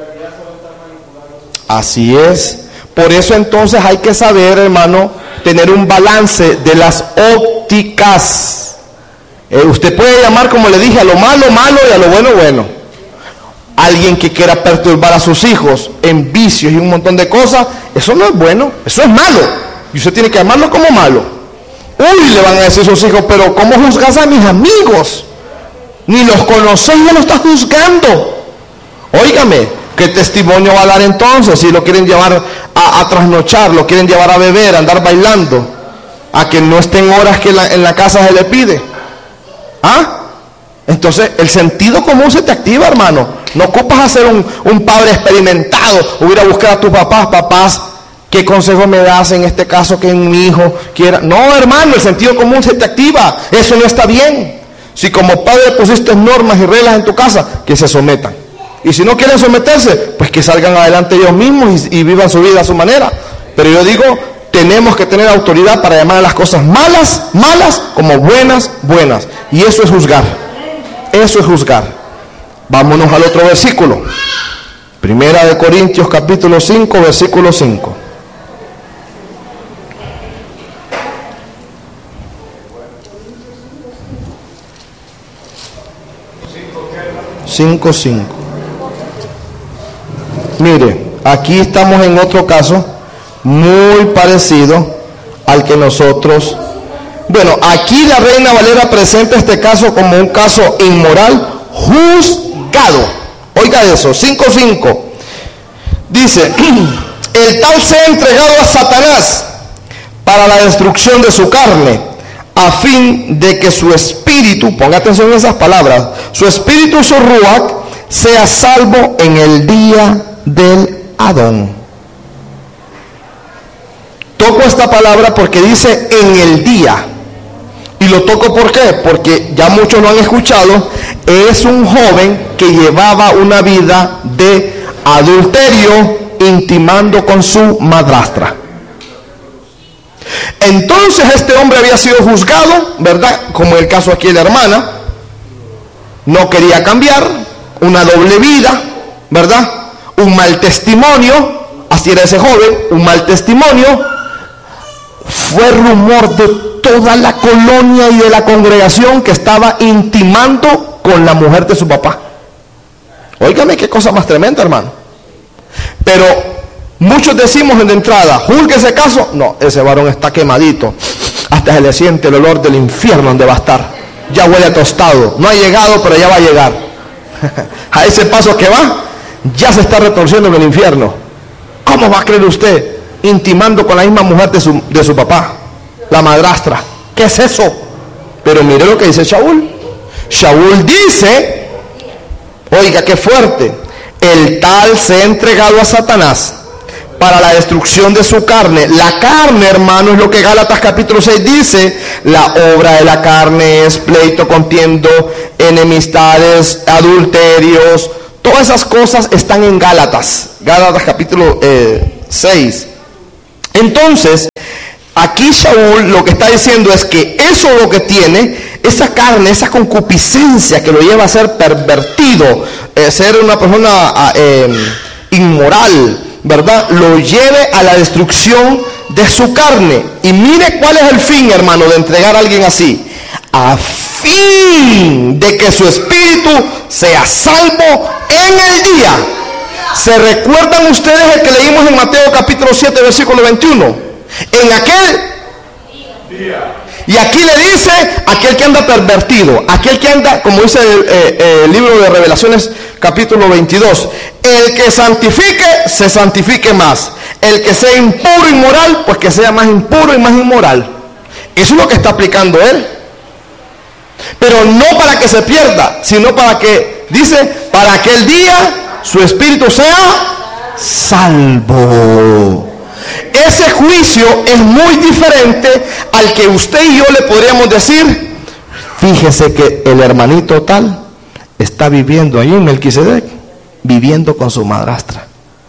Así es. Por eso entonces hay que saber, hermano, tener un balance de las ópticas. Eh, usted puede llamar, como le dije, a lo malo, malo, y a lo bueno, bueno. Alguien que quiera perturbar a sus hijos en vicios y un montón de cosas, eso no es bueno, eso es malo. Y usted tiene que llamarlo como malo. Uy, le van a decir sus hijos, pero ¿cómo juzgas a mis amigos? Ni los conocéis, ya lo estás juzgando. Óigame, ¿qué testimonio va a dar entonces? Si lo quieren llevar a, a trasnochar, lo quieren llevar a beber, a andar bailando, a que no estén horas que la, en la casa se le pide. ¿Ah? Entonces el sentido común se te activa, hermano. No ocupas a ser un, un padre experimentado o ir a buscar a tus papás, papás, ¿qué consejo me das en este caso que mi hijo quiera? No, hermano, el sentido común se te activa. Eso no está bien. Si como padre pusiste normas y reglas en tu casa, que se sometan. Y si no quieren someterse, pues que salgan adelante ellos mismos y, y vivan su vida a su manera. Pero yo digo, tenemos que tener autoridad para llamar a las cosas malas, malas, como buenas, buenas. Y eso es juzgar. Eso es juzgar. Vámonos al otro versículo. Primera de Corintios capítulo cinco, versículo cinco. cinco, cinco. Mire, aquí estamos en otro caso muy parecido al que nosotros... Bueno, aquí la Reina Valera presenta este caso como un caso inmoral juzgado. Oiga eso, cinco cinco. Dice, el tal se ha entregado a Satanás para la destrucción de su carne, a fin de que su espíritu, ponga atención a esas palabras, su espíritu, su ruach, sea salvo en el día del Adón. Toco esta palabra porque dice en el día. Y lo toco ¿por qué? Porque ya muchos lo han escuchado. Es un joven que llevaba una vida de adulterio, intimando con su madrastra. Entonces este hombre había sido juzgado, ¿verdad? Como el caso aquí de la hermana. No quería cambiar, una doble vida, ¿verdad? Un mal testimonio, así era ese joven, un mal testimonio. Fue rumor de toda la colonia y de la congregación que estaba intimando con la mujer de su papá. Óigame qué cosa más tremenda, hermano. Pero muchos decimos en la entrada, juzgue ese caso. No, ese varón está quemadito. Hasta se le siente el olor del infierno donde va a estar. Ya huele a tostado. No ha llegado, pero ya va a llegar. A ese paso que va, ya se está retorciendo en el infierno. ¿Cómo va a creer usted? Intimando con la misma mujer de su, de su papá, la madrastra. ¿Qué es eso? Pero mire lo que dice Shaul. Shaul dice, oiga qué fuerte, el tal se ha entregado a Satanás para la destrucción de su carne. La carne, hermano, es lo que Gálatas capítulo seis dice: la obra de la carne es pleito, contiendo, enemistades, adulterios. Todas esas cosas están en Gálatas, Gálatas capítulo eh, seis. Entonces, aquí Saúl lo que está diciendo es que eso lo que tiene, esa carne, esa concupiscencia que lo lleva a ser pervertido, eh, ser una persona eh, inmoral, ¿verdad? Lo lleve a la destrucción de su carne. Y mire cuál es el fin, hermano, de entregar a alguien así: a fin de que su espíritu sea salvo en el día. ¿Se recuerdan ustedes el que leímos en Mateo capítulo siete, versículo veintiuno? En aquel día. Y aquí le dice: aquel que anda pervertido, aquel que anda, como dice el, eh, el libro de Revelaciones capítulo veintidós, el que santifique, se santifique más. El que sea impuro y inmoral, pues que sea más impuro y más inmoral. Eso es lo que está aplicando él. Pero no para que se pierda, sino para que, dice, para aquel día su espíritu sea salvo. Ese juicio es muy diferente al que usted y yo le podríamos decir: fíjese que el hermanito tal está viviendo ahí en Melquisedec, viviendo con su madrastra,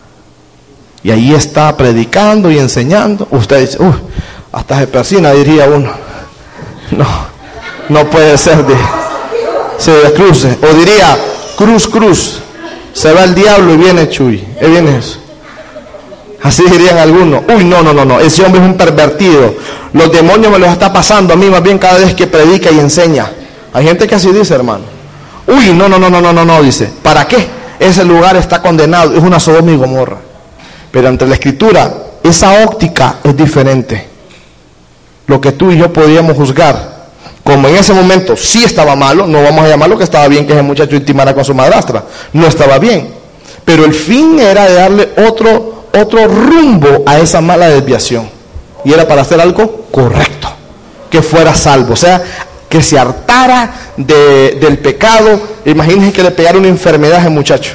y ahí está predicando y enseñando. Usted dice: uff, hasta se persina, diría uno. No, no puede ser, de, se descruce. O diría: cruz, cruz, se va el diablo y viene Chuy, y viene eso. Así dirían algunos. Uy, no, no, no, no, ese hombre es un pervertido. Los demonios me los está pasando a mí más bien cada vez que predica y enseña. Hay gente que así dice, hermano. Uy, no, no, no, no, no, no, no, dice. ¿Para qué? Ese lugar está condenado, es una Sodoma y Gomorra. Pero ante la Escritura, esa óptica es diferente. Lo que tú y yo podíamos juzgar, como en ese momento sí estaba malo, no vamos a llamarlo que estaba bien que ese muchacho intimara con su madrastra. No estaba bien. Pero el fin era de darle otro otro rumbo a esa mala desviación, y era para hacer algo correcto, que fuera salvo, o sea, que se hartara de, del pecado. Imagínense que le pegara una enfermedad a ese muchacho,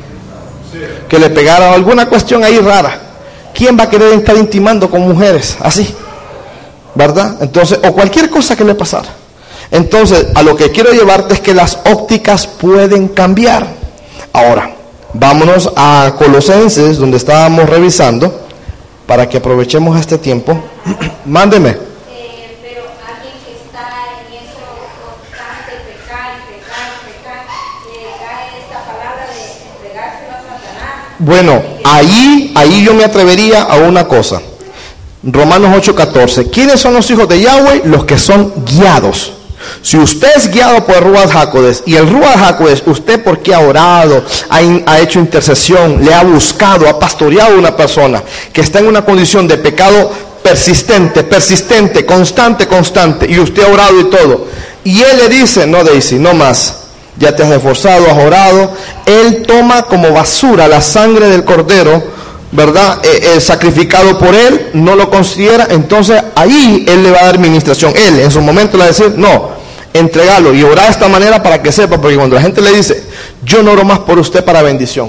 que le pegara alguna cuestión ahí rara. ¿Quién va a querer estar intimando con mujeres así? ¿Verdad? Entonces, o cualquier cosa que le pasara. Entonces, a lo que quiero llevarte es que las ópticas pueden cambiar. Ahora, vámonos a Colosenses, donde estábamos revisando, para que aprovechemos este tiempo. Mándeme. Eh, pero alguien que está en eso constante, pecar, pecar, pecar, le cae esta palabra de entregárselo a Satanás. Bueno, ahí, ahí yo me atrevería a una cosa. Romanos ocho catorce. ¿Quiénes son los hijos de Yahweh? Los que son guiados. Si usted es guiado por el Ruach HaKodesh, y el Ruach HaKodesh, usted porque ha orado, ha, in, ha hecho intercesión, le ha buscado, ha pastoreado a una persona que está en una condición de pecado persistente, persistente, constante, constante, y usted ha orado y todo, y él le dice: no, Daisy, no más, ya te has esforzado, has orado. Él toma como basura la sangre del cordero, ¿verdad? Eh, eh, sacrificado por él, no lo considera. Entonces ahí él le va a dar administración. Él en su momento le va a decir: no, entregalo y orar de esta manera para que sepa, porque cuando la gente le dice: yo no oro más por usted para bendición,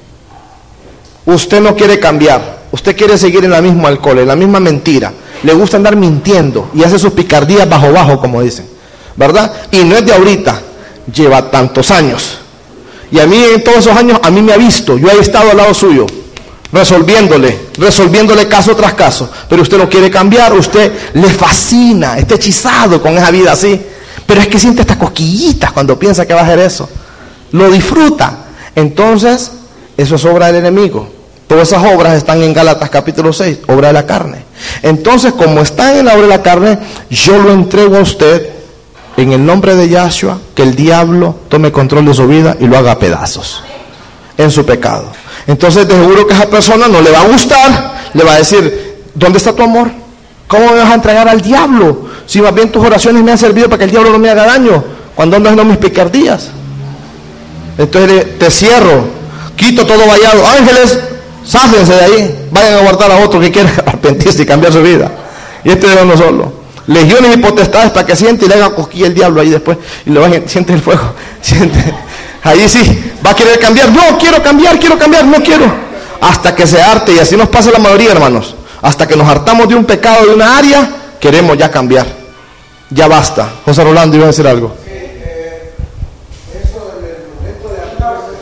usted no quiere cambiar, usted quiere seguir en la misma alcohol, en la misma mentira, le gusta andar mintiendo y hace sus picardías bajo bajo, como dicen, ¿verdad? Y no es de ahorita, lleva tantos años, y a mí en todos esos años a mí me ha visto, yo he estado al lado suyo resolviéndole, resolviéndole caso tras caso, pero usted no quiere cambiar, usted le fascina, está hechizado con esa vida así, pero es que siente estas cosquillitas cuando piensa que va a hacer eso, lo disfruta. Entonces, eso es obra del enemigo. Todas esas obras están en Gálatas capítulo seis, obra de la carne. Entonces, como están en la obra de la carne, yo lo entrego a usted en el nombre de Yahshua, que el diablo tome control de su vida y lo haga a pedazos en su pecado. Entonces, de seguro que a esa persona no le va a gustar, le va a decir: ¿dónde está tu amor? ¿Cómo me vas a entregar al diablo? Si más bien tus oraciones me han servido para que el diablo no me haga daño, cuando ando haciendo mis picardías. Entonces te cierro, quito todo vallado. Ángeles, sáfense de ahí, vayan a guardar a otro que quiera arrepentirse y cambiar su vida. Y este de uno solo. Legiones y potestades para que siente y le haga cosquilla el diablo ahí después. Y le bajen, siente el fuego, siente. Ahí sí, va a querer cambiar. No, quiero cambiar, quiero cambiar, no quiero. hasta que se harte, y así nos pasa la mayoría, hermanos. Hasta que nos hartamos de un pecado de una área, queremos ya cambiar. Ya basta. José Rolando iba a decir algo. Sí, eh, eso en el momento de hartarse,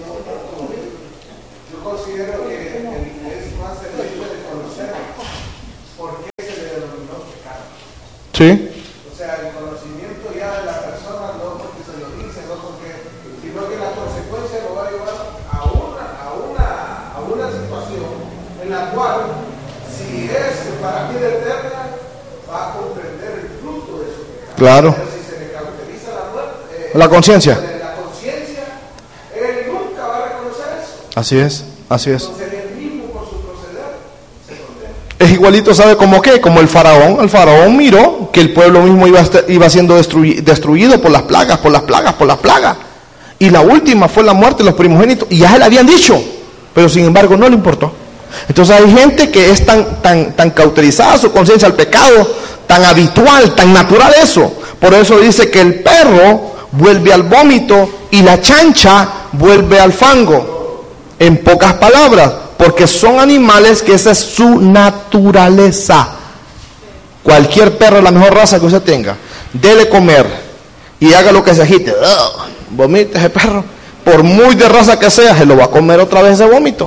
yo considero que es más servible de conocer por qué se le denominó pecado. Sí. O sea, el conocimiento ya de la persona, no porque se lo dice, no porque, sino que la consecuencia lo va a llevar a una, a una, a una situación en la cual, si es para vida eterna, va a comprender el fruto de su pecado. Claro. Pero si se le caracteriza la muerte, eh, La conciencia. la conciencia, él nunca va a reconocer eso. Así es, así es. Entonces él mismo por su proceder se condena. Es igualito, ¿sabe cómo qué? Como el faraón. El faraón miró que el pueblo mismo iba, iba siendo destruy, destruido por las plagas, por las plagas, por las plagas. Y la última fue la muerte de los primogénitos. Y ya se le habían dicho, pero sin embargo no le importó. Entonces hay gente que es tan, tan, tan cauterizada su conciencia al pecado, tan habitual, tan natural eso. Por eso dice que el perro vuelve al vómito y la chancha vuelve al fango. En pocas palabras, porque son animales que esa es su naturaleza. Cualquier perro de la mejor raza que usted tenga, dele comer y haga lo que se agite, ugh, vomite ese perro, por muy de raza que sea, se lo va a comer otra vez ese vómito.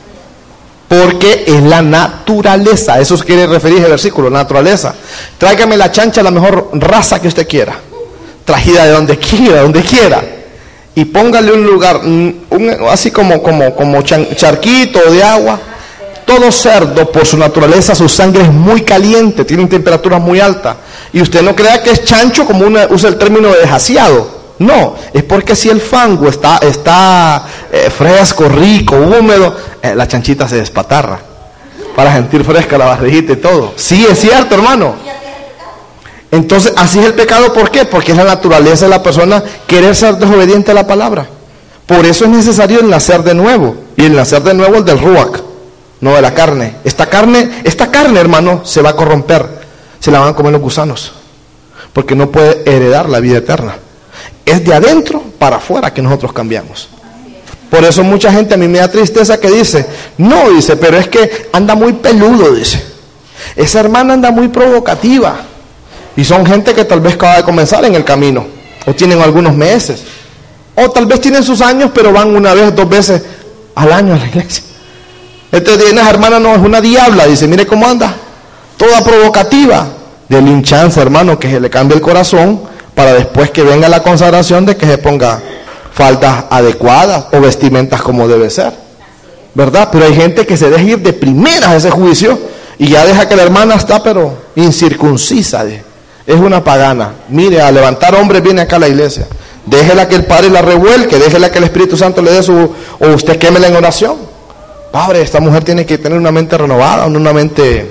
Porque es la naturaleza. Eso se quiere referir el versículo, naturaleza. Tráigame la chancha, la mejor raza que usted quiera, trajida de donde quiera, donde quiera, y póngale un lugar, un, así como, como, como charquito de agua. Todo cerdo, por su naturaleza, su sangre es muy caliente, tiene temperaturas muy altas. Y usted no crea que es chancho como una, usa el término de desasiado. No, es porque si el fango está, está eh, fresco, rico, húmedo, eh, la chanchita se despatarra para sentir fresca la barriguita y todo. Sí, es cierto, hermano. Entonces, así es el pecado. ¿Por qué? Porque es la naturaleza de la persona querer ser desobediente a la palabra. Por eso es necesario el nacer de nuevo. Y el nacer de nuevo el del ruach, no de la carne. Esta carne, esta carne, hermano, se va a corromper. Se la van a comer los gusanos. Porque no puede heredar la vida eterna. Es de adentro para afuera que nosotros cambiamos. Por eso mucha gente, a mí me da tristeza que dice, no, dice, pero es que anda muy peludo, dice. Esa hermana anda muy provocativa. Y son gente que tal vez acaba de comenzar en el camino, o tienen algunos meses, o tal vez tienen sus años, pero van una vez, dos veces al año a la iglesia. Entonces, esa hermana no es una diabla, dice, mire cómo anda, toda provocativa. Dele un chance, hermano, que se le cambie el corazón, para después que venga la consagración de que se ponga faldas adecuadas o vestimentas como debe ser, ¿verdad? Pero hay gente que se deja ir de primeras a ese juicio y ya deja que la hermana está pero incircuncisa, es una pagana. Mire, a levantar hombres viene acá a la iglesia, déjela que el Padre la revuelque, déjela que el Espíritu Santo le dé su, o usted quémela en oración. Padre, esta mujer tiene que tener una mente renovada, una mente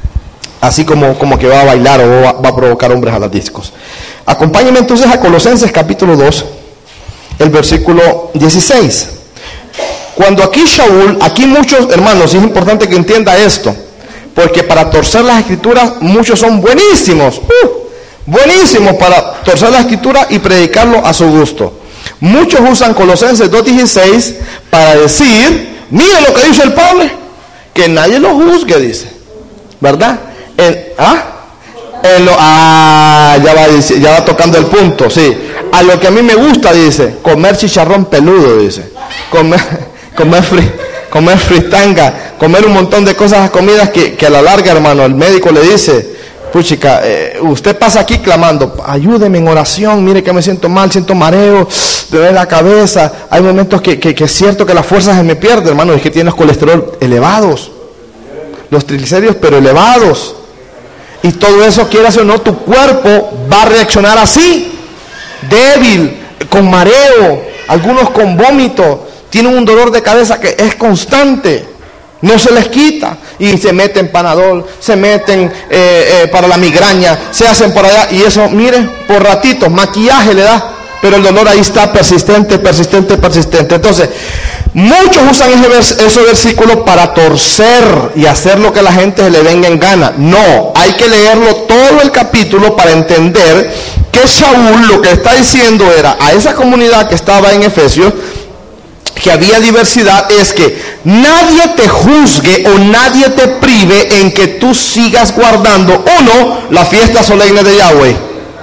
así como, como que va a bailar o va, va a provocar hombres a las discos. Acompáñenme entonces a Colosenses capítulo dos, el versículo dieciséis. Cuando aquí Shaul, aquí muchos hermanos, es importante que entienda esto, porque para torcer las escrituras muchos son buenísimos, uh, buenísimos para torcer la escritura y predicarlo a su gusto. Muchos usan Colosenses dos dieciséis para decir, mire lo que dice el Pablo, que nadie lo juzgue, dice, ¿verdad? En, ¿ah? En lo, ah, ya va, ya va tocando el punto, sí. A lo que a mí me gusta, dice, comer chicharrón peludo, dice. Comer, comer, fri, comer fritanga, comer un montón de cosas, comidas que, que a la larga, hermano, el médico le dice, puchica, eh, usted pasa aquí clamando, ayúdeme en oración, mire que me siento mal, siento mareo, me duele la cabeza. Hay momentos que, que, que es cierto que las fuerzas se me pierden, hermano, es que tiene los colesterol elevados, los triglicéridos pero elevados. Y todo eso, quieras o no, tu cuerpo va a reaccionar así, débil, con mareo, algunos con vómito, tienen un dolor de cabeza que es constante, no se les quita, y se meten Panadol, se meten eh, eh, para la migraña, se hacen por allá, y eso, mire, por ratitos, maquillaje le da, pero el dolor ahí está persistente, persistente, persistente. Entonces, muchos usan ese, vers ese versículo para torcer y hacer lo que a la gente se le venga en gana. No, hay que leerlo todo el capítulo para entender que Shaul lo que está diciendo era a esa comunidad que estaba en Efesios, que había diversidad es que nadie te juzgue o nadie te prive en que tú sigas guardando, uno, la fiesta solemne de Yahweh.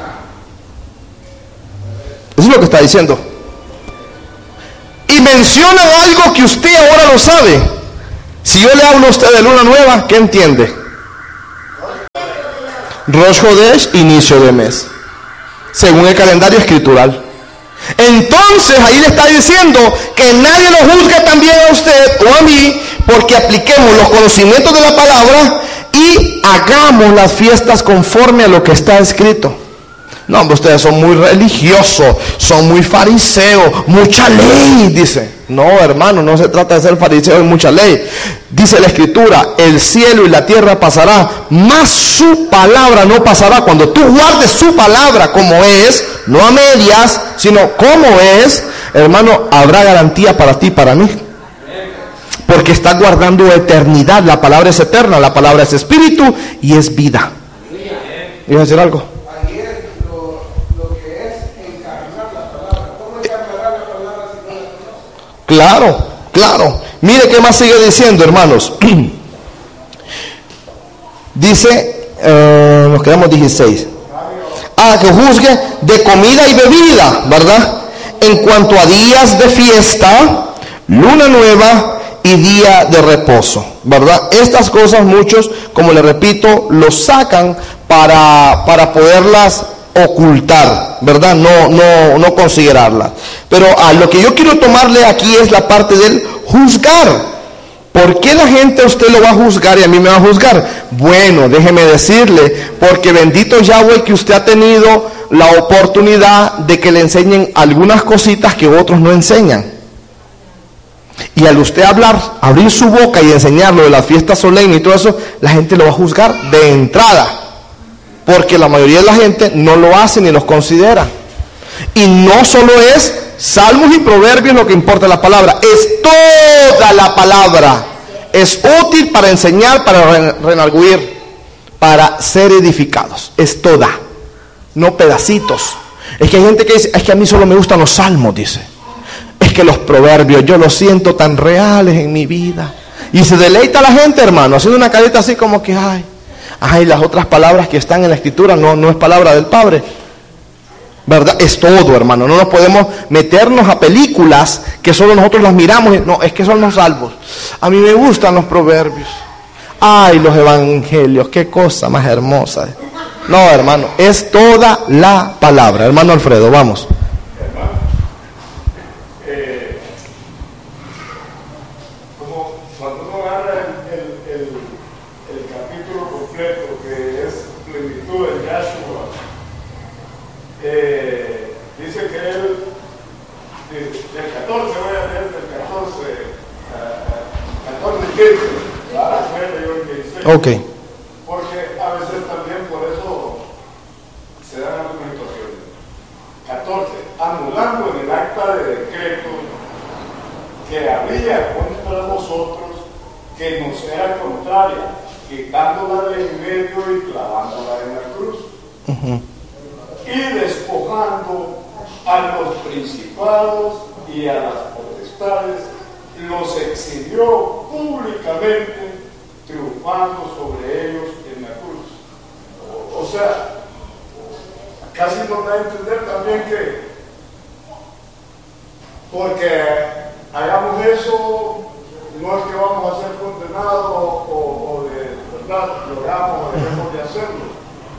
Eso es lo que está diciendo. Y menciona algo que usted ahora lo sabe. Si yo le hablo a usted de luna nueva, ¿qué entiende? Rosh Hodesh, inicio de mes, según el calendario escritural. Entonces ahí le está diciendo que nadie lo juzgue también a usted o a mí, porque apliquemos los conocimientos de la palabra y hagamos las fiestas conforme a lo que está escrito. No, ustedes son muy religiosos, son muy fariseos, mucha ley, dice. No, hermano, no se trata de ser fariseo y mucha ley. Dice la escritura, el cielo y la tierra pasará, mas su palabra no pasará. Cuando tú guardes su palabra como es, no a medias, sino como es, hermano, habrá garantía para ti y para mí. Porque estás guardando eternidad. La palabra es eterna, la palabra es espíritu y es vida. ¿Iba a decir algo? Claro, claro. Mire qué más sigue diciendo, hermanos. Dice, eh, nos quedamos dieciséis. Ah, que juzgue de comida y bebida, ¿verdad? En cuanto a días de fiesta, luna nueva y día de reposo, ¿verdad? Estas cosas muchos, como le repito, los sacan para, para poderlas ocultar, ¿verdad? No, no, no considerarla. Pero a lo que yo quiero tomarle aquí es la parte del juzgar. ¿Por qué la gente a usted lo va a juzgar y a mí me va a juzgar? Bueno, déjeme decirle, porque bendito Yahweh que usted ha tenido la oportunidad de que le enseñen algunas cositas que otros no enseñan. Y al usted hablar, abrir su boca y enseñarlo de la fiesta solemne y todo eso, la gente lo va a juzgar de entrada. Porque la mayoría de la gente no lo hace ni los considera. Y no solo es Salmos y Proverbios lo que importa la palabra, es toda la palabra. Es útil para enseñar, para redarguir, para ser edificados. Es toda, no pedacitos. Es que hay gente que dice, es que a mí solo me gustan los salmos, dice. Es que los proverbios, yo los siento tan reales en mi vida. Y se deleita la gente, hermano, haciendo una careta así como que, ay, ay, las otras palabras que están en la escritura no, no es palabra del Padre. ¿Verdad? Es todo, hermano. No nos podemos meternos a películas que solo nosotros las miramos. Y, no, es que son los salvos. A mí me gustan los proverbios. Ay, los evangelios, qué cosa más hermosa. No, hermano, es toda la palabra. Hermano Alfredo, vamos. Hermano, eh, como cuando uno agarra el, el, el, el capítulo completo, que es plenitud de Yahshua, eh, dice que él, del catorce, voy a leer del catorce, catorce quince, ahora yo el dieciséis. Ok. Porque a veces también por eso se dan algunas situaciones. catorce. Anulando en el acta de decreto que había contra nosotros, que nos era contraria, quitándola de en medio y clavándola en la cruz. Uh-huh. Y despojando a los principados y a las potestades, los exhibió públicamente, triunfando sobre ellos en la cruz. O, o sea, casi nos da a entender también que porque hagamos eso, no es que vamos a ser condenados o, o de verdad lo hagamos o dejemos de hacerlo.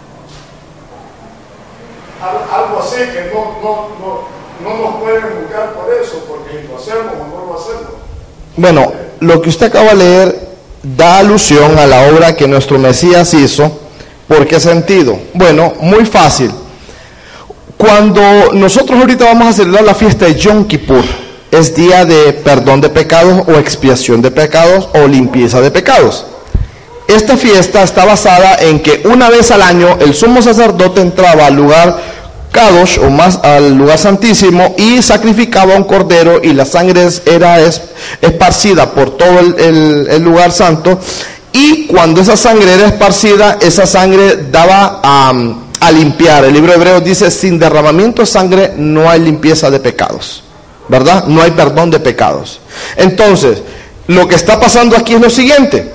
Al, algo así que no, no, no, no nos pueden juzgar por eso, porque lo hacemos o no lo hacemos. Bueno, lo que usted acaba de leer da alusión a la obra que nuestro Mesías hizo. ¿Por qué sentido? Bueno, muy fácil. Cuando nosotros ahorita vamos a celebrar la fiesta de Yom Kippur, es día de perdón de pecados o expiación de pecados o limpieza de pecados. Esta fiesta está basada en que una vez al año el sumo sacerdote entraba al lugar Kadosh, o más al lugar santísimo, y sacrificaba un cordero, y la sangre era esparcida por todo el, el, el lugar santo. Y cuando esa sangre era esparcida, esa sangre daba a, a limpiar. El libro de Hebreos dice, sin derramamiento de sangre no hay limpieza de pecados. ¿verdad? No hay perdón de pecados. Entonces, lo que está pasando aquí es lo siguiente.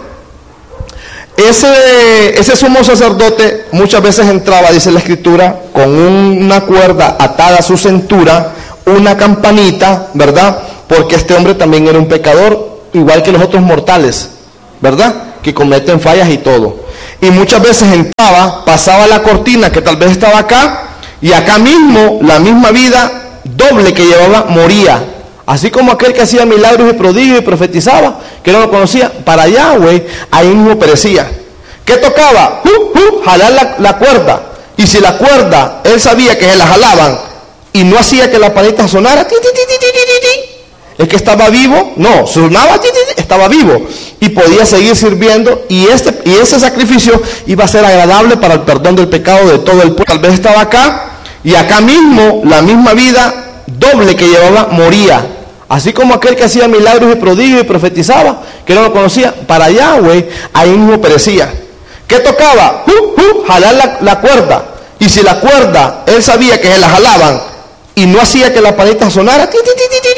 Ese, ese sumo sacerdote muchas veces entraba, dice la escritura, con una cuerda atada a su cintura, una campanita, ¿verdad? Porque este hombre también era un pecador, igual que los otros mortales, ¿verdad? Que cometen fallas y todo. Y muchas veces entraba, pasaba la cortina que tal vez estaba acá, y acá mismo, la misma vida doble que llevaba, moría. Así como aquel que hacía milagros y prodigios y profetizaba, que no lo conocía, para Yahweh, ahí mismo perecía. ¿Qué tocaba? Uh, uh, jalar la, la cuerda. Y si la cuerda, él sabía que se la jalaban, y no hacía que la panita sonara, ti, ti, ti, ti, ti, ti, ti, es que estaba vivo, no, sonaba, ti, ti, ti, estaba vivo, y podía seguir sirviendo, y, este, y ese sacrificio iba a ser agradable para el perdón del pecado de todo el pueblo. Tal vez estaba acá, y acá mismo, la misma vida doble que llevaba, moría. Así como aquel que hacía milagros y prodigios y profetizaba, que no lo conocía, para Yahweh, ahí mismo perecía. ¿Qué tocaba? Uh, uh, jalar la, la cuerda. Y si la cuerda, él sabía que se la jalaban, y no hacía que la panita sonara, ti, ti, ti, ti, ti,